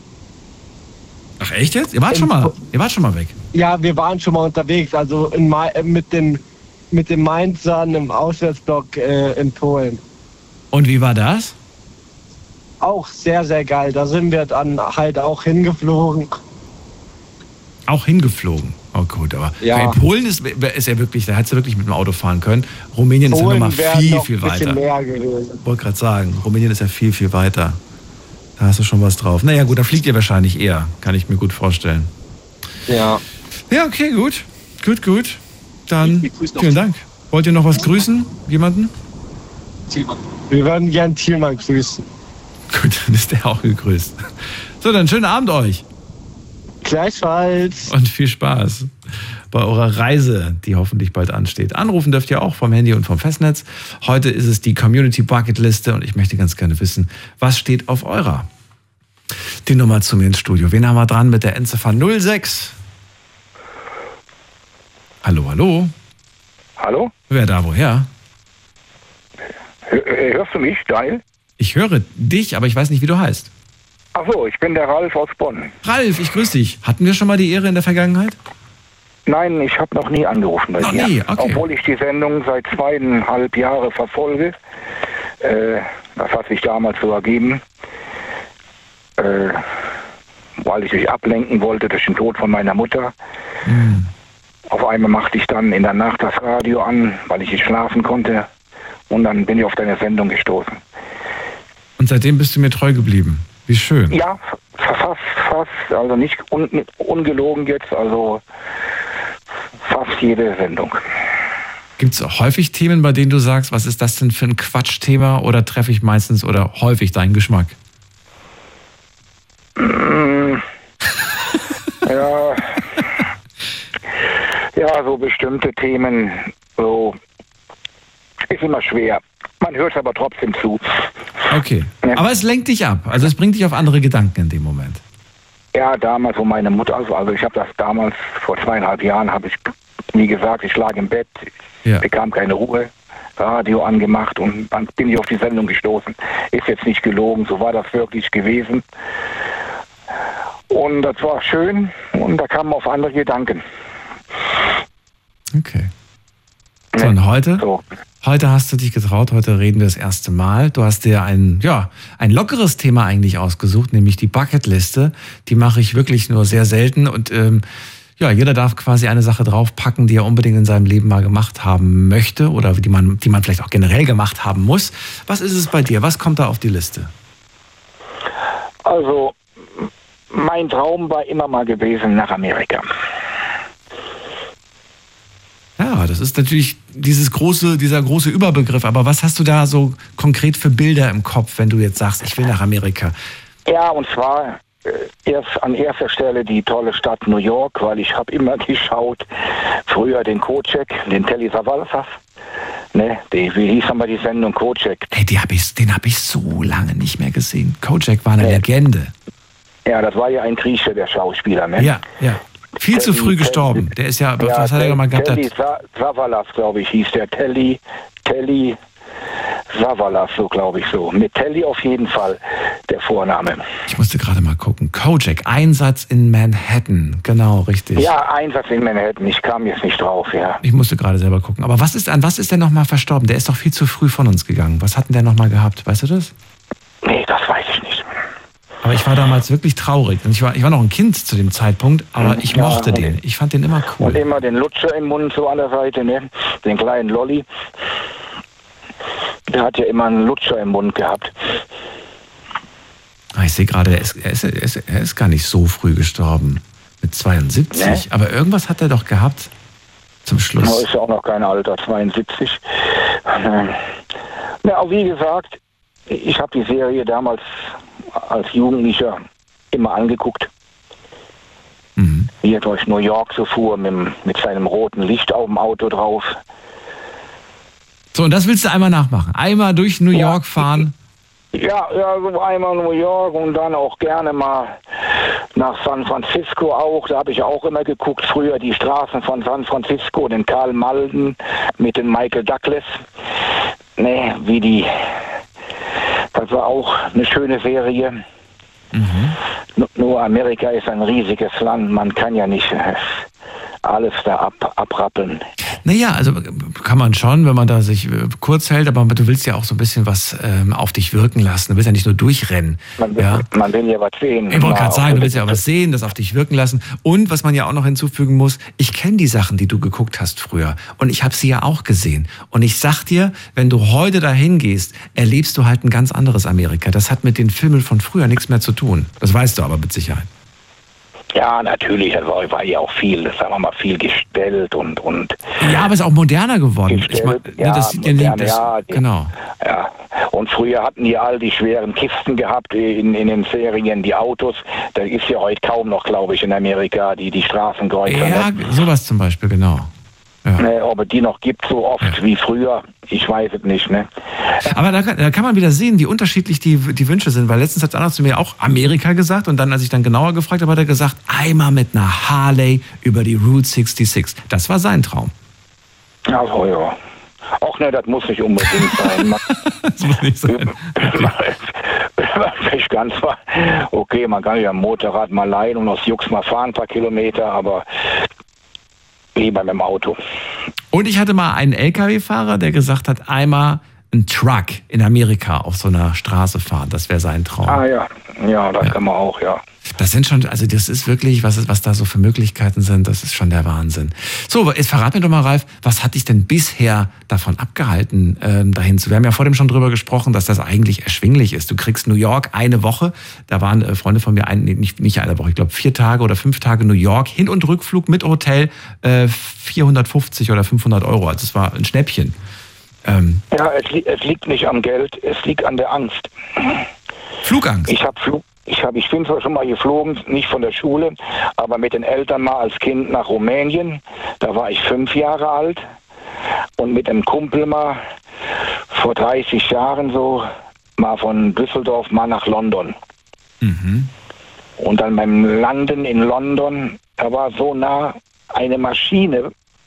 Ach echt jetzt? Ihr wart in schon mal, ihr wart schon mal weg? Ja, wir waren schon mal unterwegs, also in Ma- mit den, mit den Mainzern im Auswärtsblock äh, in Polen. Und wie war das? Auch sehr, sehr geil. Da sind wir dann halt auch hingeflogen. Auch hingeflogen? Oh gut, aber ja. in Polen ist, ist ja wirklich, da hättest du wirklich mit dem Auto fahren können. Rumänien Polen ist ja nochmal viel, noch viel weiter. Ich wollte gerade sagen, Rumänien ist ja viel, viel weiter. Da hast du schon was drauf. Naja gut, da fliegt ihr wahrscheinlich eher, kann ich mir gut vorstellen. Ja. Ja, okay, gut. Gut, gut. Dann vielen Dank. Wollt ihr noch was grüßen? Jemanden? Thielmann. Wir würden gern Thielmann grüßen. Gut, dann ist der auch gegrüßt. So, dann schönen Abend euch. Gleichfalls. Und viel Spaß bei eurer Reise, die hoffentlich bald ansteht. Anrufen dürft ihr auch vom Handy und vom Festnetz. Heute ist es die Community Bucket Liste und ich möchte ganz gerne wissen, was steht auf eurer? Die Nummer zu mir ins Studio. Wen haben wir dran mit der Endziffer null sechs? Hallo, hallo. Hallo? Wer da, woher? Hörst du mich, Daniel? Ich höre dich, aber ich weiß nicht, wie du heißt. Ach so, ich bin der Ralf aus Bonn. Ralf, ich grüße dich. Hatten wir schon mal die Ehre in der Vergangenheit? Nein, ich habe noch nie angerufen bei noch dir. Nie? Okay. Obwohl ich die Sendung seit zweieinhalb Jahren verfolge. Äh, das hat sich damals so ergeben, äh, weil ich mich ablenken wollte durch den Tod von meiner Mutter. Mhm. Auf einmal machte ich dann in der Nacht das Radio an, weil ich nicht schlafen konnte. Und dann bin ich auf deine Sendung gestoßen. Und seitdem bist du mir treu geblieben. Wie schön. Ja, fast, fast, also nicht un, ungelogen jetzt, also fast jede Sendung. Gibt es häufig Themen, bei denen du sagst, was ist das denn für ein Quatschthema, oder treffe ich meistens oder häufig deinen Geschmack? Mm, ja, ja, so bestimmte Themen, so ist immer schwer. Man hört aber trotzdem zu. Okay, ja. Aber es lenkt dich ab, also es bringt dich auf andere Gedanken in dem Moment. Ja, damals, wo meine Mutter, also, also ich habe das damals, vor zweieinhalb Jahren, habe ich, wie gesagt, ich lag im Bett, ich ja. bekam keine Ruhe, Radio angemacht und dann bin ich auf die Sendung gestoßen. Ist jetzt nicht gelogen, so war das wirklich gewesen. Und das war schön und da kamen auf andere Gedanken. Okay. So, und heute? So. Heute hast du dich getraut, heute reden wir das erste Mal. Du hast dir ein, ja, ein lockeres Thema eigentlich ausgesucht, nämlich die Bucketliste. Die mache ich wirklich nur sehr selten und ähm, ja, jeder darf quasi eine Sache draufpacken, die er unbedingt in seinem Leben mal gemacht haben möchte oder die man, die man vielleicht auch generell gemacht haben muss. Was ist es bei dir? Was kommt da auf die Liste? Also, mein Traum war immer mal gewesen nach Amerika. Ja, das ist natürlich dieses große, dieser große Überbegriff. Aber was hast du da so konkret für Bilder im Kopf, wenn du jetzt sagst, ich will nach Amerika? Ja, und zwar äh, erst an erster Stelle die tolle Stadt New York, weil ich habe immer geschaut, früher den Kocek, den Telly Savalas, Ne, die, wie hieß nochmal die Sendung Kojak? Hey, die hab ich, den habe ich so lange nicht mehr gesehen. Kojak war eine nee. Legende. Ja, das war ja ein Grieche, der Schauspieler, ne? Ja, ja. Viel Telly, zu früh gestorben. Der ist ja, ja was hat er nochmal gehabt? Telly Savalas, glaube ich, hieß der. Telly, Telly Savalas, so glaube ich so. Mit Telly auf jeden Fall der Vorname. Ich musste gerade mal gucken. Kojak, Einsatz in Manhattan. Genau, richtig. Ja, Einsatz in Manhattan. Ich kam jetzt nicht drauf, ja. Ich musste gerade selber gucken. Aber was ist, an was ist der nochmal verstorben? Der ist doch viel zu früh von uns gegangen. Was hat denn der nochmal gehabt? Weißt du das? Nee, das weiß ich nicht. Aber ich war damals wirklich traurig. Und ich war, ich war noch ein Kind zu dem Zeitpunkt, aber ich ja, mochte den. Ich fand den immer cool. Und immer den Lutscher im Mund so an der Seite, ne? Den kleinen Lolli. Der hat ja immer einen Lutscher im Mund gehabt. Ich sehe gerade, er ist, er, ist, er, ist, er ist gar nicht so früh gestorben. Mit zweiundsiebzig. Nee. Aber irgendwas hat er doch gehabt zum Schluss. No, ist ja auch noch kein Alter, zweiundsiebzig. Ja, auch wie gesagt, ich habe die Serie damals als Jugendlicher immer angeguckt. Mhm. Wie er durch New York so fuhr mit, mit seinem roten Licht auf dem Auto drauf. So, und das willst du einmal nachmachen? Einmal durch New ja, York fahren? Ja, ja, so einmal New York und dann auch gerne mal nach San Francisco auch. Da habe ich auch immer geguckt, früher die Straßen von San Francisco, den Karl Malden mit dem Michael Douglas. Ne, wie die... Das war auch eine schöne Serie. Mhm. Nur Amerika ist ein riesiges Land. Man kann ja nicht alles da ab, abrappeln. Naja, also kann man schon, wenn man da sich kurz hält, aber du willst ja auch so ein bisschen was ähm, auf dich wirken lassen. Du willst ja nicht nur durchrennen. Man will ja, man will ja was sehen. Ich wollte gerade sagen, du willst ja auch was sehen, das auf dich wirken lassen. Und was man ja auch noch hinzufügen muss, ich kenne die Sachen, die du geguckt hast früher. Und ich habe sie ja auch gesehen. Und ich sag dir, wenn du heute dahin gehst, erlebst du halt ein ganz anderes Amerika. Das hat mit den Filmen von früher nichts mehr zu tun. Das weißt du aber mit Sicherheit. Ja, natürlich, es war, war ja auch viel, sagen wir mal, viel gestellt und... und ja, aber es ist auch moderner geworden. Gestellt, ich mein, ja, das sieht modern, das, ja, genau. Ja. Und früher hatten die all die schweren Kisten gehabt in, in den Serien, die Autos. Das ist ja heute kaum noch, glaube ich, in Amerika, die, die Straßenkreuzer. Ja, ne? Sowas zum Beispiel, genau. Ja. Ne, ob es die noch gibt, so oft ja. wie früher, ich weiß es nicht. Ne? Aber da kann, da kann man wieder sehen, wie unterschiedlich die, die Wünsche sind. Weil letztens hat einer zu mir auch Amerika gesagt und dann, als ich dann genauer gefragt habe, hat er gesagt, einmal mit einer Harley über die Route sechsundsechzig. Das war sein Traum. Also ja. Auch ne, das muss nicht unbedingt sein. Man, das muss nicht sein. Ich ganz mal, okay, man kann ja ein Motorrad mal leihen und aus Jux mal fahren, ein paar Kilometer, aber lieber mit dem Auto. Und ich hatte mal einen L K W-Fahrer, der gesagt hat, einmal ein Truck in Amerika auf so einer Straße fahren. Das wäre sein Traum. Ah ja, ja, das ja. kann man auch, ja. Das sind schon, also das ist wirklich, was, was da so für Möglichkeiten sind, das ist schon der Wahnsinn. So, jetzt verrat mir doch mal, Ralf, was hat dich denn bisher davon abgehalten, ähm, dahin zu? Wir haben ja vor dem schon drüber gesprochen, dass das eigentlich erschwinglich ist. Du kriegst New York eine Woche, da waren äh, Freunde von mir, ein, nee, nicht, nicht eine Woche, ich glaube vier Tage oder fünf Tage New York, Hin- und Rückflug mit Hotel, äh, vierhundertfünfzig oder fünfhundert Euro, also es war ein Schnäppchen. Ähm, ja, es, li- es liegt nicht am Geld, es liegt an der Angst. Flugangst? Ich habe Flug... Ich, hab, ich bin zwar schon mal geflogen, nicht von der Schule, aber mit den Eltern mal als Kind nach Rumänien. Da war ich fünf Jahre alt. Und mit einem Kumpel mal vor dreißig Jahren so mal von Düsseldorf mal nach London. Mhm. Und dann beim Landen in London, da war so nah eine Maschine.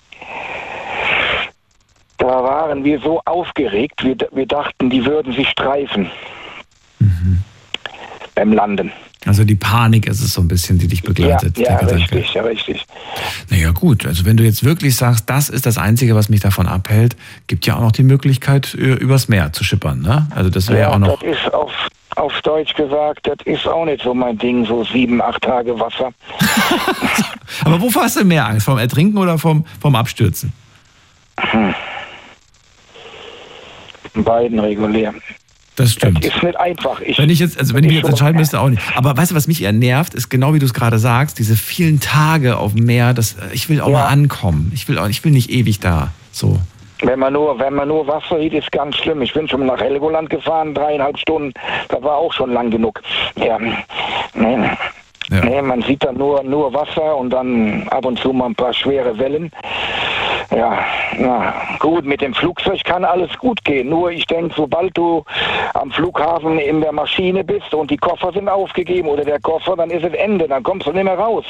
Da waren wir so aufgeregt, wir, wir dachten, die würden sich streifen. Mhm. Beim Landen. Also die Panik ist es so ein bisschen, die dich begleitet. Ja, ja richtig, ja, richtig. Naja gut, also wenn du jetzt wirklich sagst, das ist das Einzige, was mich davon abhält, gibt ja auch noch die Möglichkeit, übers Meer zu schippern, ne? Also das wäre ja auch noch... Das ist auf, auf Deutsch gesagt, das ist auch nicht so mein Ding, so sieben, acht Tage Wasser. Aber wovor hast du mehr Angst? Vom Ertrinken oder vom, vom Abstürzen? Hm. Beiden regulär. Das stimmt. Das ist nicht einfach. Ich, wenn ich jetzt, also wenn ich mich jetzt entscheiden müsste, auch nicht. Aber weißt du, was mich eher nervt, ist genau wie du es gerade sagst, diese vielen Tage auf dem Meer, das, ich will auch ja. mal ankommen. Ich will auch, ich will nicht ewig da, so. Wenn man nur, wenn man nur Wasser sieht, ist ganz schlimm. Ich bin schon nach Helgoland gefahren, dreieinhalb Stunden, das war auch schon lang genug. Ja, nee. Ja. Nee, man sieht dann nur, nur Wasser und dann ab und zu mal ein paar schwere Wellen. Ja, na gut, mit dem Flugzeug kann alles gut gehen. Nur ich denke, sobald du am Flughafen in der Maschine bist und die Koffer sind aufgegeben oder der Koffer, dann ist es Ende, dann kommst du nicht mehr raus.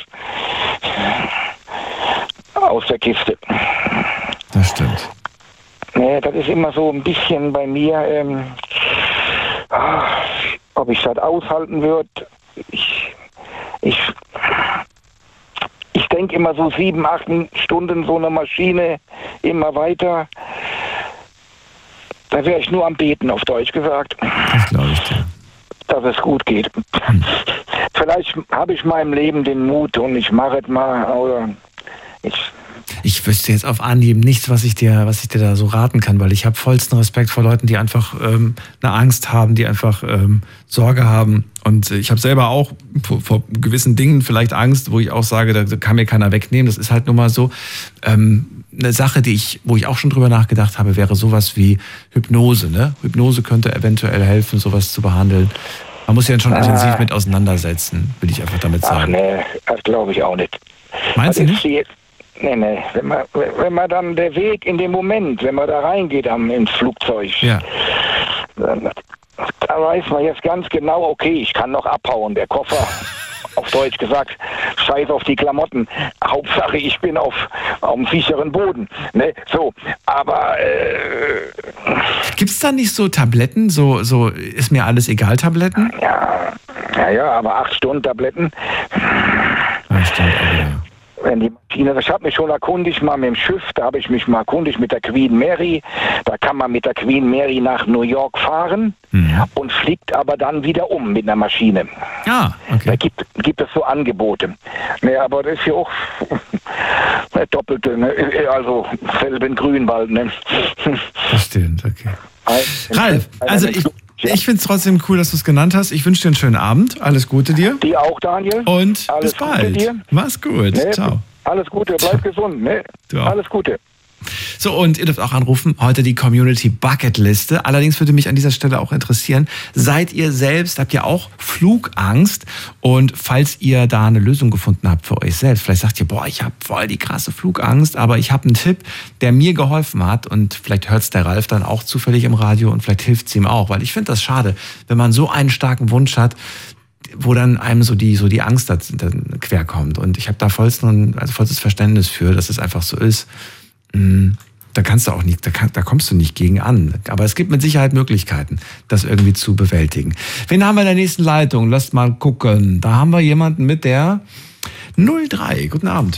Aus der Kiste. Das stimmt. Nee, das ist immer so ein bisschen bei mir, ähm, ob ich das aushalten würde. Ich, ich, ich denke immer so sieben, acht Stunden so eine Maschine, immer weiter. Da wäre ich nur am Beten, auf Deutsch gesagt. Das glaube ich dir. Dass es gut geht. Hm. Vielleicht habe ich meinem Leben den Mut und ich mache es mal, oder ich... Ich wüsste jetzt auf Anhieb nichts, was ich dir, was ich dir da so raten kann, weil ich habe vollsten Respekt vor Leuten, die einfach ähm, eine Angst haben, die einfach ähm, Sorge haben. Und ich habe selber auch vor, vor gewissen Dingen vielleicht Angst, wo ich auch sage, da kann mir keiner wegnehmen. Das ist halt nun mal so. Ähm, eine Sache, die ich, wo ich auch schon drüber nachgedacht habe, wäre sowas wie Hypnose. Ne? Hypnose könnte eventuell helfen, sowas zu behandeln. Man muss sich ja schon ah. intensiv mit auseinandersetzen, will ich einfach damit sagen. Ach nee, das glaube ich auch nicht. Meinst du nicht? Nee, nee, wenn man, wenn man dann der Weg in dem Moment, wenn man da reingeht am, ins Flugzeug, ja. dann, da weiß man jetzt ganz genau, okay, ich kann noch abhauen, der Koffer, auf Deutsch gesagt, scheiß auf die Klamotten, Hauptsache ich bin auf, auf dem sicheren Boden, ne, so, aber äh, gibt's da nicht so Tabletten, so, so ist mir alles egal Tabletten? Ja, ja, ja, aber acht Stunden Tabletten. Ja, stimmt, aber ja. Wenn die Maschine, ich habe mich schon erkundigt mal mit dem Schiff, da habe ich mich mal erkundigt mit der Queen Mary, da kann man mit der Queen Mary nach New York fahren mhm. und fliegt aber dann wieder um mit einer Maschine. Ah, okay. Da gibt, gibt es so Angebote. Ne, aber das ist ja auch eine doppelte, ne, also Felben Grünwald. Ne. Das stimmt, okay. Ralf, also ich... Ich finde es trotzdem cool, dass du es genannt hast. Ich wünsche dir einen schönen Abend. Alles Gute dir. Dir auch, Daniel. Und alles bis bald. Dir. Mach's gut. Nee, ciao. Alles Gute, bleib gesund. Nee, alles Gute. So, und ihr dürft auch anrufen, heute die Community Bucketliste. Allerdings würde mich an dieser Stelle auch interessieren, seid ihr selbst, habt ihr auch Flugangst? Und falls ihr da eine Lösung gefunden habt für euch selbst, vielleicht sagt ihr, boah, ich habe voll die krasse Flugangst, aber ich habe einen Tipp, der mir geholfen hat und vielleicht hört es der Ralf dann auch zufällig im Radio und vielleicht hilft es ihm auch, weil ich finde das schade, wenn man so einen starken Wunsch hat, wo dann einem so die, so die Angst dann querkommt. Und ich habe da vollsten, also vollstes Verständnis für, dass es einfach so ist. Da kannst du auch nicht, da, kann, da kommst du nicht gegen an. Aber es gibt mit Sicherheit Möglichkeiten, das irgendwie zu bewältigen. Wen haben wir in der nächsten Leitung? Lasst mal gucken. Da haben wir jemanden mit der null drei. Guten Abend.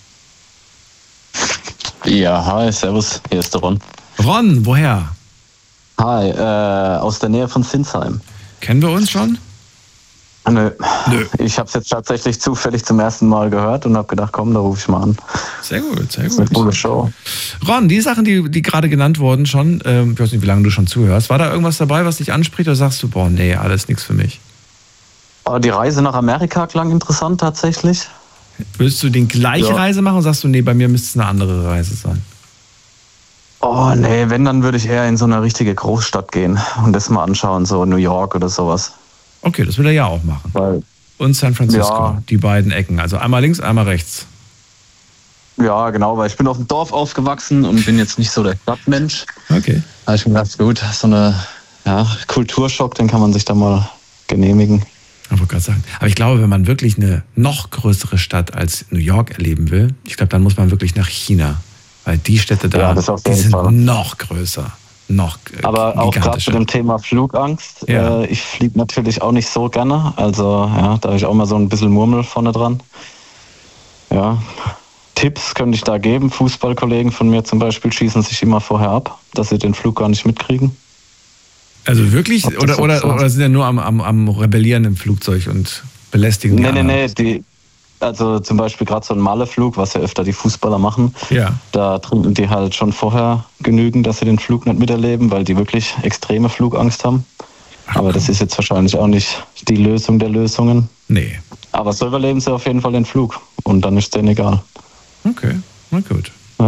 Ja, hi, servus. Hier ist der Ron. Ron, woher? Hi, äh, aus der Nähe von Sinsheim. Kennen wir uns schon? Nö. Nö. Ich habe es jetzt tatsächlich zufällig zum ersten Mal gehört und habe gedacht, komm, da rufe ich mal an. Sehr gut, sehr gut. Das ist eine coole Show. Ron, die Sachen, die, die gerade genannt wurden schon, ähm, ich weiß nicht, wie lange du schon zuhörst, war da irgendwas dabei, was dich anspricht oder sagst du, boah, nee, alles nichts für mich? Oh, die Reise nach Amerika klang interessant tatsächlich. Willst du die gleiche ja. Reise machen oder sagst du, nee, bei mir müsste es eine andere Reise sein? Oh, nee, wenn, dann würde ich eher in so eine richtige Großstadt gehen und das mal anschauen, so New York oder sowas. Okay, das will er ja auch machen. Weil, und San Francisco, ja. die beiden Ecken. Also einmal links, einmal rechts. Ja, genau, weil ich bin auf dem Dorf aufgewachsen und bin jetzt nicht so der Stadtmensch. Okay. Da habe ich mir gedacht, gut, so eine ja, Kulturschock, den kann man sich da mal genehmigen. Ich wollte gerade sagen. Aber ich glaube, wenn man wirklich eine noch größere Stadt als New York erleben will, ich glaube, dann muss man wirklich nach China. Weil die Städte da, ja, die sind Fall. noch größer. Noch Aber auch gerade zu dem Thema Flugangst. Ja. Äh, ich fliege natürlich auch nicht so gerne. Also ja, da habe ich auch mal so ein bisschen Murmel vorne dran. Ja, Tipps könnte ich da geben. Fußballkollegen von mir zum Beispiel schießen sich immer vorher ab, dass sie den Flug gar nicht mitkriegen. Also wirklich? Oder, oder, oder sind ja nur am, am, am Rebellieren im Flugzeug und belästigen die Nee, nee, anderen? nee. Die, also zum Beispiel gerade so ein Maleflug, was ja öfter die Fußballer machen. Ja. Da trinken die halt schon vorher genügend, dass sie den Flug nicht miterleben, weil die wirklich extreme Flugangst haben. Ach, aber das ist jetzt wahrscheinlich auch nicht die Lösung der Lösungen. Nee. Aber so überleben sie auf jeden Fall den Flug. Und dann ist es denen egal. Okay, na gut. Ja.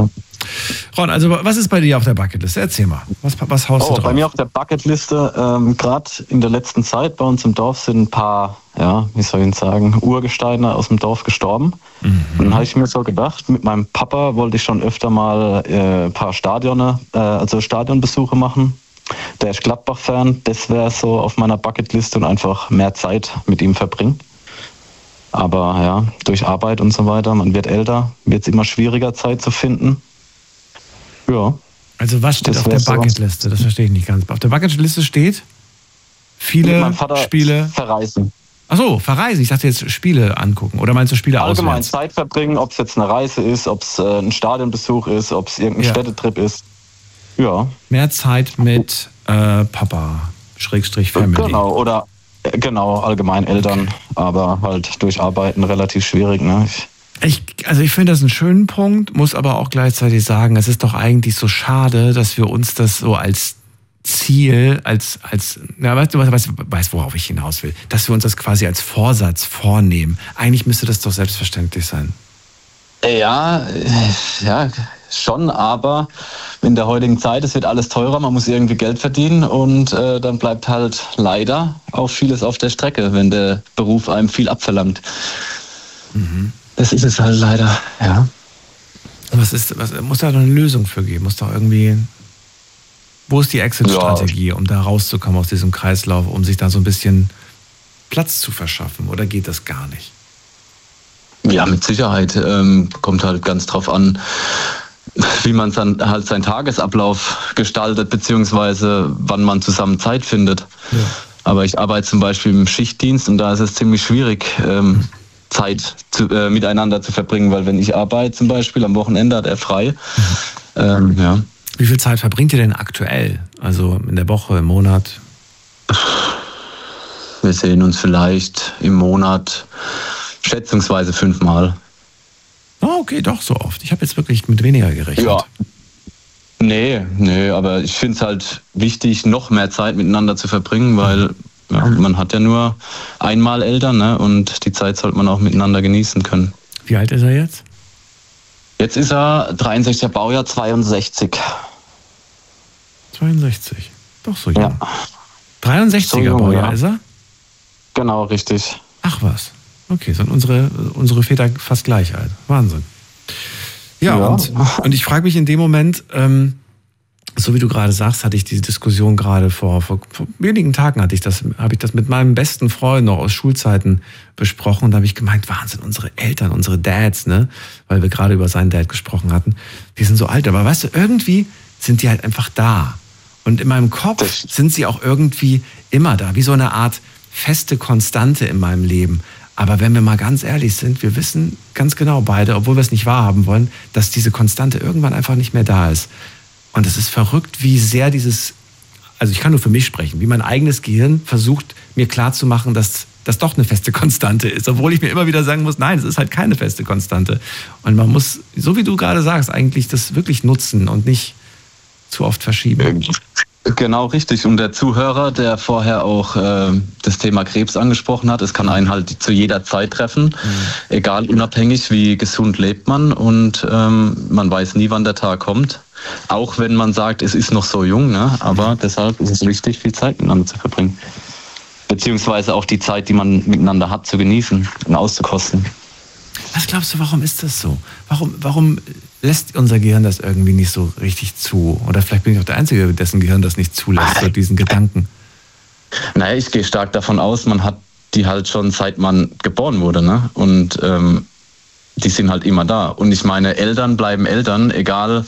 Ron, also was ist bei dir auf der Bucketliste? Erzähl mal, was, was haust oh, du drauf? Bei mir auf der Bucketliste, ähm, gerade in der letzten Zeit bei uns im Dorf sind ein paar, ja, wie soll ich sagen, Urgesteine aus dem Dorf gestorben. Mhm. Und dann habe ich mir so gedacht, mit meinem Papa wollte ich schon öfter mal äh, ein paar Stadione, äh, also Stadionbesuche machen. Der ist Gladbach-Fan, das wäre so auf meiner Bucketliste und einfach mehr Zeit mit ihm verbringen. Aber ja, durch Arbeit und so weiter, man wird älter, wird es immer schwieriger, Zeit zu finden. Ja. Also was steht auf der Bucketliste? So. Das verstehe ich nicht ganz. Auf der Bucketliste steht viele mein Vater Spiele... Verreisen. Ach so, verreisen. Ich dachte jetzt Spiele angucken. Oder meinst du Spiele auswärts? Allgemein Zeit verbringen, ob es jetzt eine Reise ist, ob es äh, ein Stadionbesuch ist, ob es irgendein ja. Städtetrip ist. Ja. Mehr Zeit mit äh, Papa, Schrägstrich Family. Genau, oder... Genau, allgemein Eltern, aber halt durch Arbeiten relativ schwierig. Ne? Ich, ich, also ich finde das einen schönen Punkt, muss aber auch gleichzeitig sagen, es ist doch eigentlich so schade, dass wir uns das so als Ziel, als, als ja, weißt du, weißt, weißt, worauf ich hinaus will, dass wir uns das quasi als Vorsatz vornehmen. Eigentlich müsste das doch selbstverständlich sein. Ja, ja, schon, aber in der heutigen Zeit, es wird alles teurer, man muss irgendwie Geld verdienen und äh, dann bleibt halt leider auch vieles auf der Strecke, wenn der Beruf einem viel abverlangt. Mhm. Das ist es halt leider, ja. Was ist, was, muss da doch eine Lösung für geben? Muss doch irgendwie, wo ist die Exit-Strategie, ja. um da rauszukommen aus diesem Kreislauf, um sich da so ein bisschen Platz zu verschaffen, oder geht das gar nicht? Ja, mit Sicherheit. Ähm, kommt halt ganz drauf an, wie man dann halt seinen Tagesablauf gestaltet, beziehungsweise wann man zusammen Zeit findet. Ja. Aber ich arbeite zum Beispiel im Schichtdienst und da ist es ziemlich schwierig, ähm, Zeit zu, äh, miteinander zu verbringen, weil wenn ich arbeite zum Beispiel, am Wochenende hat er frei. Mhm. Ähm, ja. Wie viel Zeit verbringt ihr denn aktuell? Also in der Woche, im Monat? Wir sehen uns vielleicht im Monat schätzungsweise fünfmal. Oh, okay, doch so oft. Ich habe jetzt wirklich mit weniger gerechnet. Ja. Nee, nee, aber ich finde es halt wichtig, noch mehr Zeit miteinander zu verbringen, weil ja, man hat ja nur einmal Eltern, ne? Und die Zeit sollte man auch miteinander genießen können. Wie alt ist er jetzt? Jetzt ist er dreiundsechziger Baujahr, zweiundsechzig. zweiundsechzig, doch so jung. Ja. dreiundsechziger so jung, Baujahr ja. ist er? Genau, richtig. Ach was. Okay, sind unsere, unsere Väter fast gleich alt. Wahnsinn. Ja, ja. Und, und ich frage mich in dem Moment, ähm, so wie du gerade sagst, hatte ich diese Diskussion gerade vor, vor, vor wenigen Tagen hatte ich das, habe ich das mit meinem besten Freund noch aus Schulzeiten besprochen und da habe ich gemeint, Wahnsinn, unsere Eltern, unsere Dads, ne, weil wir gerade über seinen Dad gesprochen hatten, die sind so alt, aber weißt du, irgendwie sind die halt einfach da. Und in meinem Kopf sind sie auch irgendwie immer da, wie so eine Art feste Konstante in meinem Leben. Aber wenn wir mal ganz ehrlich sind, wir wissen ganz genau beide, obwohl wir es nicht wahrhaben wollen, dass diese Konstante irgendwann einfach nicht mehr da ist. Und es ist verrückt, wie sehr dieses, also ich kann nur für mich sprechen, wie mein eigenes Gehirn versucht, mir klarzumachen, dass das doch eine feste Konstante ist. Obwohl ich mir immer wieder sagen muss, nein, es ist halt keine feste Konstante. Und man muss, so wie du gerade sagst, eigentlich das wirklich nutzen und nicht zu oft verschieben. Genau, richtig. Und der Zuhörer, der vorher auch äh, das Thema Krebs angesprochen hat, es kann einen halt zu jeder Zeit treffen, mhm. egal, unabhängig, wie gesund lebt man und ähm, man weiß nie, wann der Tag kommt. Auch wenn man sagt, es ist noch so jung, ne? Aber mhm. deshalb ist es wichtig, viel Zeit miteinander zu verbringen. Beziehungsweise auch die Zeit, die man miteinander hat, zu genießen und auszukosten. Was glaubst du, warum ist das so? Warum, warum lässt unser Gehirn das irgendwie nicht so richtig zu? Oder vielleicht bin ich auch der Einzige, dessen Gehirn das nicht zulässt, so diesen Gedanken. Naja, ich gehe stark davon aus, man hat die halt schon seit man geboren wurde, ne? Und ähm, die sind halt immer da. Und ich meine, Eltern bleiben Eltern, egal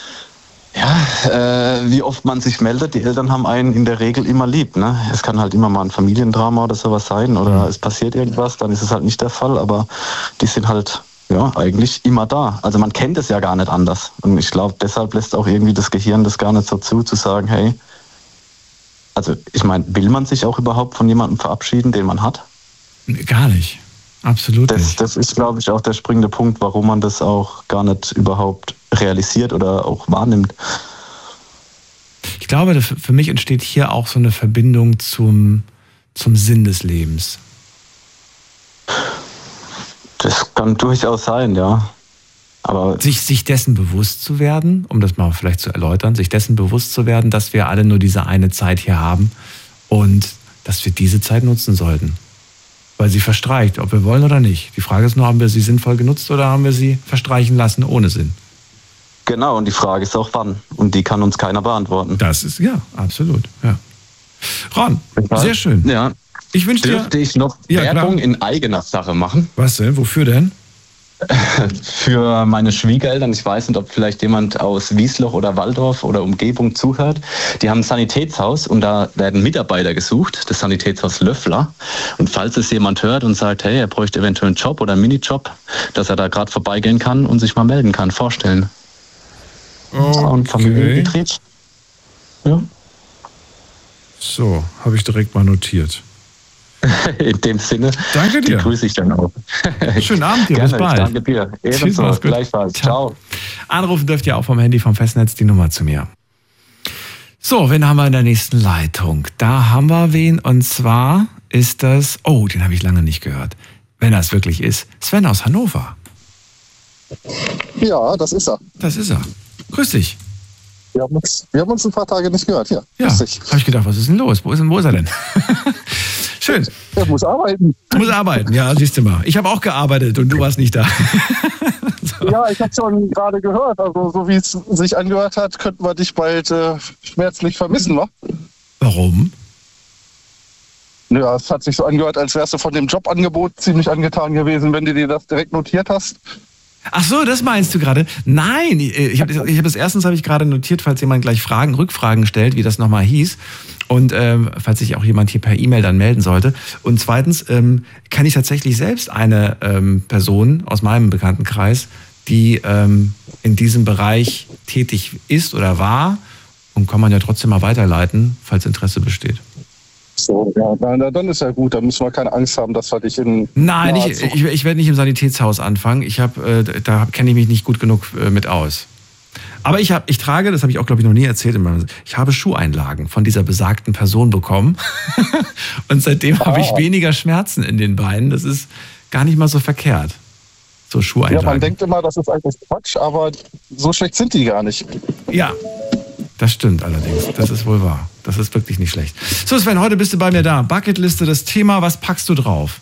ja, äh, wie oft man sich meldet. Die Eltern haben einen in der Regel immer lieb, ne? Es kann halt immer mal ein Familiendrama oder sowas sein oder mhm. es passiert irgendwas, dann ist es halt nicht der Fall, aber die sind halt ja eigentlich immer da. Also man kennt es ja gar nicht anders. Und ich glaube, deshalb lässt auch irgendwie das Gehirn das gar nicht so zu, zu sagen, hey, also ich meine, will man sich auch überhaupt von jemandem verabschieden, den man hat? Gar nicht. Absolut das, nicht. Das ist, glaube ich, auch der springende Punkt, warum man das auch gar nicht überhaupt realisiert oder auch wahrnimmt. Ich glaube, für mich entsteht hier auch so eine Verbindung zum, zum Sinn des Lebens. Das kann durchaus sein, ja. Aber sich, sich dessen bewusst zu werden, um das mal vielleicht zu erläutern, sich dessen bewusst zu werden, dass wir alle nur diese eine Zeit hier haben und dass wir diese Zeit nutzen sollten. Weil sie verstreicht, ob wir wollen oder nicht. Die Frage ist nur, haben wir sie sinnvoll genutzt oder haben wir sie verstreichen lassen ohne Sinn? Genau, und die Frage ist auch wann. Und die kann uns keiner beantworten. Das ist, ja, absolut. Ja. Ron, sehr schön. Ja. Ich wünsche dir... Dürfte ich noch ja, Werbung klar. in eigener Sache machen? Was denn? Wofür denn? Für meine Schwiegereltern, ich weiß nicht, ob vielleicht jemand aus Wiesloch oder Walldorf oder Umgebung zuhört, die haben ein Sanitätshaus und da werden Mitarbeiter gesucht, das Sanitätshaus Löffler. Und falls es jemand hört und sagt, hey, er bräuchte eventuell einen Job oder einen Minijob, dass er da gerade vorbeigehen kann und sich mal melden kann, vorstellen. Okay. Und Familienbetrieb. Ja. So, habe ich direkt mal notiert. In dem Sinne, danke dir. Die grüße ich dann auch. Schönen Abend dir, Gerne, bis bald. Danke dir. Ebenso, gleichfalls. Ciao. Anrufen dürft ihr auch vom Handy vom Festnetz die Nummer zu mir. So, wen haben wir in der nächsten Leitung? Da haben wir wen und zwar ist das, oh, den habe ich lange nicht gehört. Wenn er es wirklich ist, Sven aus Hannover. Ja, das ist er. Das ist er. Grüß dich. Wir haben uns, wir haben uns ein paar Tage nicht gehört, ja. Ja, habe ich gedacht, was ist denn los? Wo ist, denn, wo ist er denn? Schön. Er muss arbeiten. Muss arbeiten, ja, siehst du mal. Ich habe auch gearbeitet und du warst nicht da. So. Ja, ich habe schon gerade gehört. Also so wie es sich angehört hat, könnten wir dich bald äh, schmerzlich vermissen, wa? Warum? Ja, es hat sich so angehört, als wärst du von dem Jobangebot ziemlich angetan gewesen, wenn du dir das direkt notiert hast. Ach so, das meinst du gerade? Nein, ich habe ich hab das erstens habe ich gerade notiert, falls jemand gleich Fragen, Rückfragen stellt, wie das nochmal hieß. Und ähm, falls sich auch jemand hier per E-Mail dann melden sollte. Und zweitens ähm, kenne ich tatsächlich selbst eine ähm, Person aus meinem Bekanntenkreis, die ähm, in diesem Bereich tätig ist oder war. Und kann man ja trotzdem mal weiterleiten, falls Interesse besteht. So, ja, dann, dann ist ja gut. Da müssen wir keine Angst haben, dass wir dich in... Nein, ich, ich, ich werde nicht im Sanitätshaus anfangen. Ich hab, äh, da kenne ich mich nicht gut genug äh, mit aus. Aber ich, hab, ich trage, das habe ich auch, glaube ich, noch nie erzählt, in meinem, ich habe Schuheinlagen von dieser besagten Person bekommen. Und seitdem ah. habe ich weniger Schmerzen in den Beinen. Das ist gar nicht mal so verkehrt. So Schuheinlagen. Ja, man denkt immer, das ist eigentlich Quatsch, aber so schlecht sind die gar nicht. Ja, das stimmt allerdings. Das ist wohl wahr. Das ist wirklich nicht schlecht. So, Sven, heute bist du bei mir da. Bucketliste, das Thema, was packst du drauf?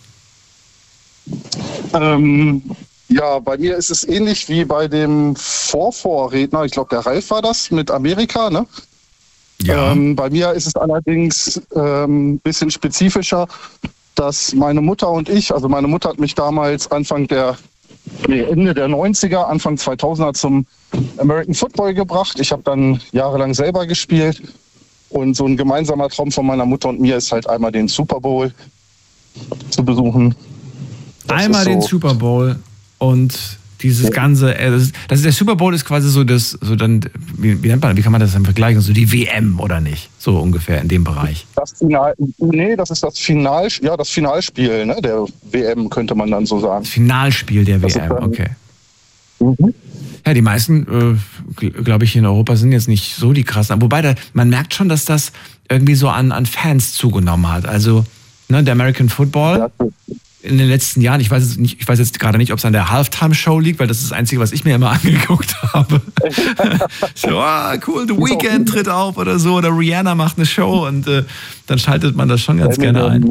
Ähm, ja, bei mir ist es ähnlich wie bei dem Vorvorredner. Ich glaube, der Ralf war das mit Amerika, ne? Ja. Ähm, bei mir ist es allerdings ein ähm, bisschen spezifischer, dass meine Mutter und ich, also meine Mutter hat mich damals Anfang der, nee, Ende der neunziger, Anfang zweitausender zum American Football gebracht. Ich habe dann jahrelang selber gespielt. Und so ein gemeinsamer Traum von meiner Mutter und mir ist halt einmal den Super Bowl zu besuchen. Das einmal so den Super Bowl und dieses ja. ganze, das ist, das ist, der Super Bowl ist quasi so das, so dann, wie, wie nennt man, wie kann man das dann vergleichen? So die W M oder nicht? So ungefähr in dem Bereich. Das Final, nee, das ist das Final, ja, das Finalspiel, ne, der W M könnte man dann so sagen. Das Finalspiel der W M, okay. Mhm. Ja, die meisten, äh, glaube ich, in Europa sind jetzt nicht so die krassen. Wobei, da, man merkt schon, dass das irgendwie so an, an Fans zugenommen hat. Also, ne, der American Football ja. in den letzten Jahren, ich weiß jetzt, nicht, ich weiß jetzt gerade nicht, ob es an der Halftime-Show liegt, weil das ist das Einzige, was ich mir immer angeguckt habe. So, ah, cool, The Weeknd tritt auf oder so, oder Rihanna macht eine Show und äh, dann schaltet man das schon ganz gerne ein.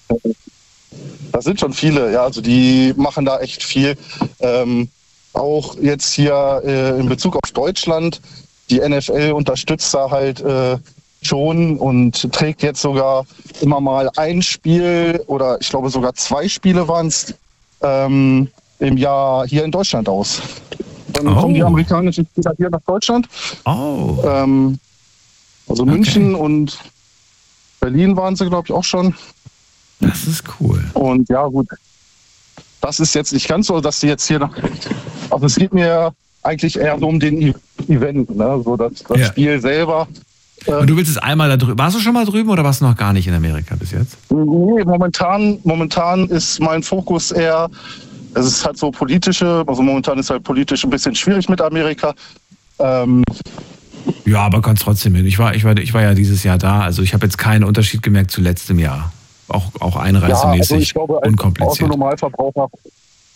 Das sind schon viele, ja, also die machen da echt viel. Ähm, Auch jetzt hier äh, in Bezug auf Deutschland, die N F L unterstützt da halt äh, schon und trägt jetzt sogar immer mal ein Spiel oder ich glaube sogar zwei Spiele waren es ähm, im Jahr hier in Deutschland aus. Dann oh. kommen die amerikanischen Spieler hier nach Deutschland. Oh. Ähm, also okay. München und Berlin waren sie, glaube ich, auch schon. Das ist cool. Und ja, gut. Das ist jetzt nicht ganz so, dass sie jetzt hier noch. Also es geht mir eigentlich eher so um den Event, ne? So das, das ja. Spiel selber. Und du willst es einmal da drüben. Warst du schon mal drüben oder warst du noch gar nicht in Amerika bis jetzt? Nee, momentan, momentan ist mein Fokus eher, es ist halt so politische, also momentan ist halt politisch ein bisschen schwierig mit Amerika. Ähm, ja, aber kannst trotzdem hin. Ich war, ich, war, ich war ja dieses Jahr da, also ich habe jetzt keinen Unterschied gemerkt zu letztem Jahr. Auch, auch einreisemäßig, ja, also ich glaube, als unkompliziert. Autonormalverbraucher,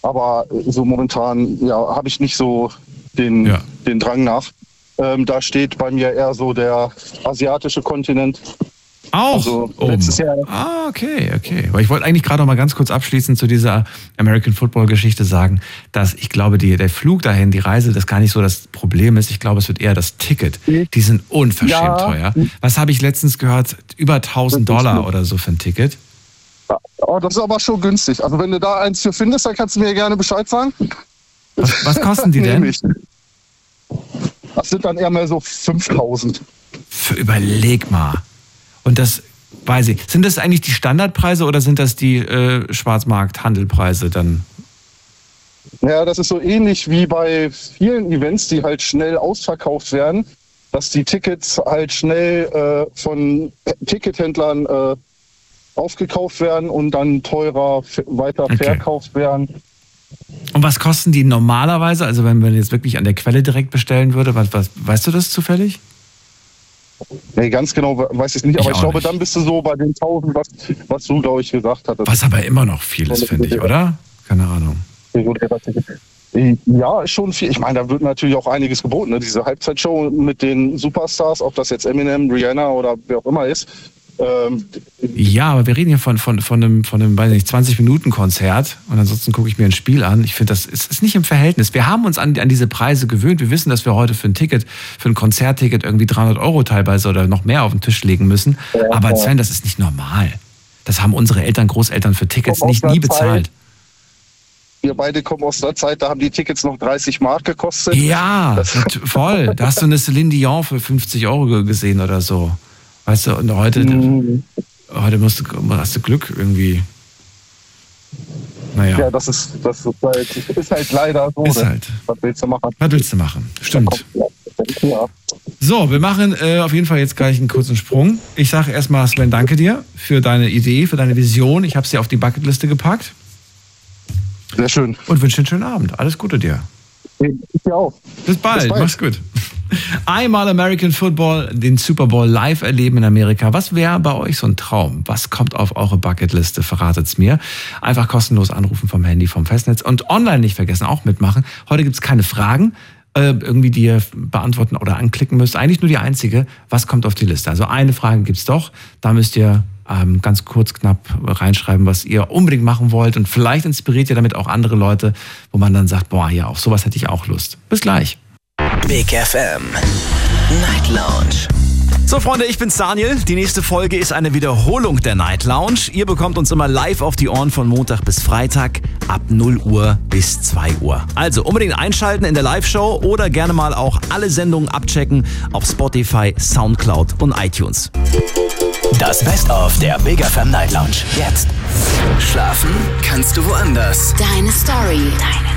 Aber so momentan ja, habe ich nicht so den, ja. den Drang nach. Ähm, da steht bei mir eher so der asiatische Kontinent. Auch? Also, letztes Jahr. Ah, okay, okay. Aber ich wollte eigentlich gerade noch mal ganz kurz abschließend zu dieser American Football Geschichte sagen, dass ich glaube, die, der Flug dahin, die Reise, das gar nicht so das Problem ist. Ich glaube, es wird eher das Ticket. Die sind unverschämt ja. teuer. Was habe ich letztens gehört? Über tausend Dollar oder so für ein Ticket. Oh, das ist aber schon günstig. Also wenn du da eins für findest, dann kannst du mir gerne Bescheid sagen. Was, was kosten die denn? Das sind dann eher mehr so fünftausend. Für, überleg mal. Und das, weiß ich, sind das eigentlich die Standardpreise oder sind das die äh, Schwarzmarkt-Handelpreise dann? Ja, das ist so ähnlich wie bei vielen Events, die halt schnell ausverkauft werden, dass die Tickets halt schnell äh, von Tickethändlern äh, aufgekauft werden und dann teurer f- weiter okay. verkauft werden. Und was kosten die normalerweise? Also wenn man jetzt wirklich an der Quelle direkt bestellen würde, was, was, weißt du das zufällig? Nee, ganz genau weiß ich nicht, aber ich, ich glaube, nicht. Dann bist du so bei den tausend, was, was du, glaube ich, gesagt hattest. Was aber immer noch viel ist, finde ich, oder? Keine Ahnung. Ja, ist schon viel. Ich meine, da wird natürlich auch einiges geboten. Ne? Diese Halbzeitshow mit den Superstars, ob das jetzt Eminem, Rihanna oder wer auch immer ist. Ähm, ja, aber wir reden hier von, von, von einem, von einem, weiß nicht, zwanzig-Minuten-Konzert und ansonsten gucke ich mir ein Spiel an. Ich finde, das ist, ist nicht im Verhältnis. Wir haben uns an, an diese Preise gewöhnt. Wir wissen, dass wir heute für ein Ticket, für ein Konzertticket irgendwie dreihundert Euro teilweise oder noch mehr auf den Tisch legen müssen. Ja, aber Sven, das ist nicht normal. Das haben unsere Eltern, Großeltern für Tickets nicht nie bezahlt. Zeit. Wir beide kommen aus der Zeit, da haben die Tickets noch dreißig Mark gekostet. Ja, das voll. Da hast du eine Celine Dion für fünfzig Euro gesehen oder so. Weißt du, und heute, mhm. heute musst du, hast du Glück irgendwie. Naja. Ja, das ist, das ist, halt, ist halt leider so. Ist halt. Was willst du machen? Was willst du machen? Stimmt. Ja. So, wir machen äh, auf jeden Fall jetzt gleich einen kurzen Sprung. Ich sage erstmal, Sven, danke dir für deine Idee, für deine Vision. Ich habe sie auf die Bucketliste gepackt. Sehr schön. Und wünsche einen schönen Abend. Alles Gute dir. Ich dir auch. Bis bald. Bis bald. Mach's gut. Einmal American Football, den Super Bowl live erleben in Amerika. Was wäre bei euch so ein Traum? Was kommt auf eure Bucketliste? Verratet's mir. Einfach kostenlos anrufen vom Handy, vom Festnetz und online nicht vergessen, auch mitmachen. Heute gibt's keine Fragen, äh, irgendwie die ihr beantworten oder anklicken müsst. Eigentlich nur die einzige. Was kommt auf die Liste? Also eine Frage gibt's doch. Da müsst ihr ähm, ganz kurz, knapp reinschreiben, was ihr unbedingt machen wollt. Und vielleicht inspiriert ihr damit auch andere Leute, wo man dann sagt, boah, ja, auf sowas hätte ich auch Lust. Bis gleich. Big F M Night Lounge. So Freunde, ich bin's Daniel. Die nächste Folge ist eine Wiederholung der Night Lounge. Ihr bekommt uns immer live auf die Ohren von Montag bis Freitag ab null Uhr bis zwei Uhr. Also unbedingt einschalten in der Live-Show oder gerne mal auch alle Sendungen abchecken auf Spotify, Soundcloud und iTunes. Das Best-of der Big F M Night Lounge. Jetzt. Schlafen kannst du woanders. Deine Story. Deine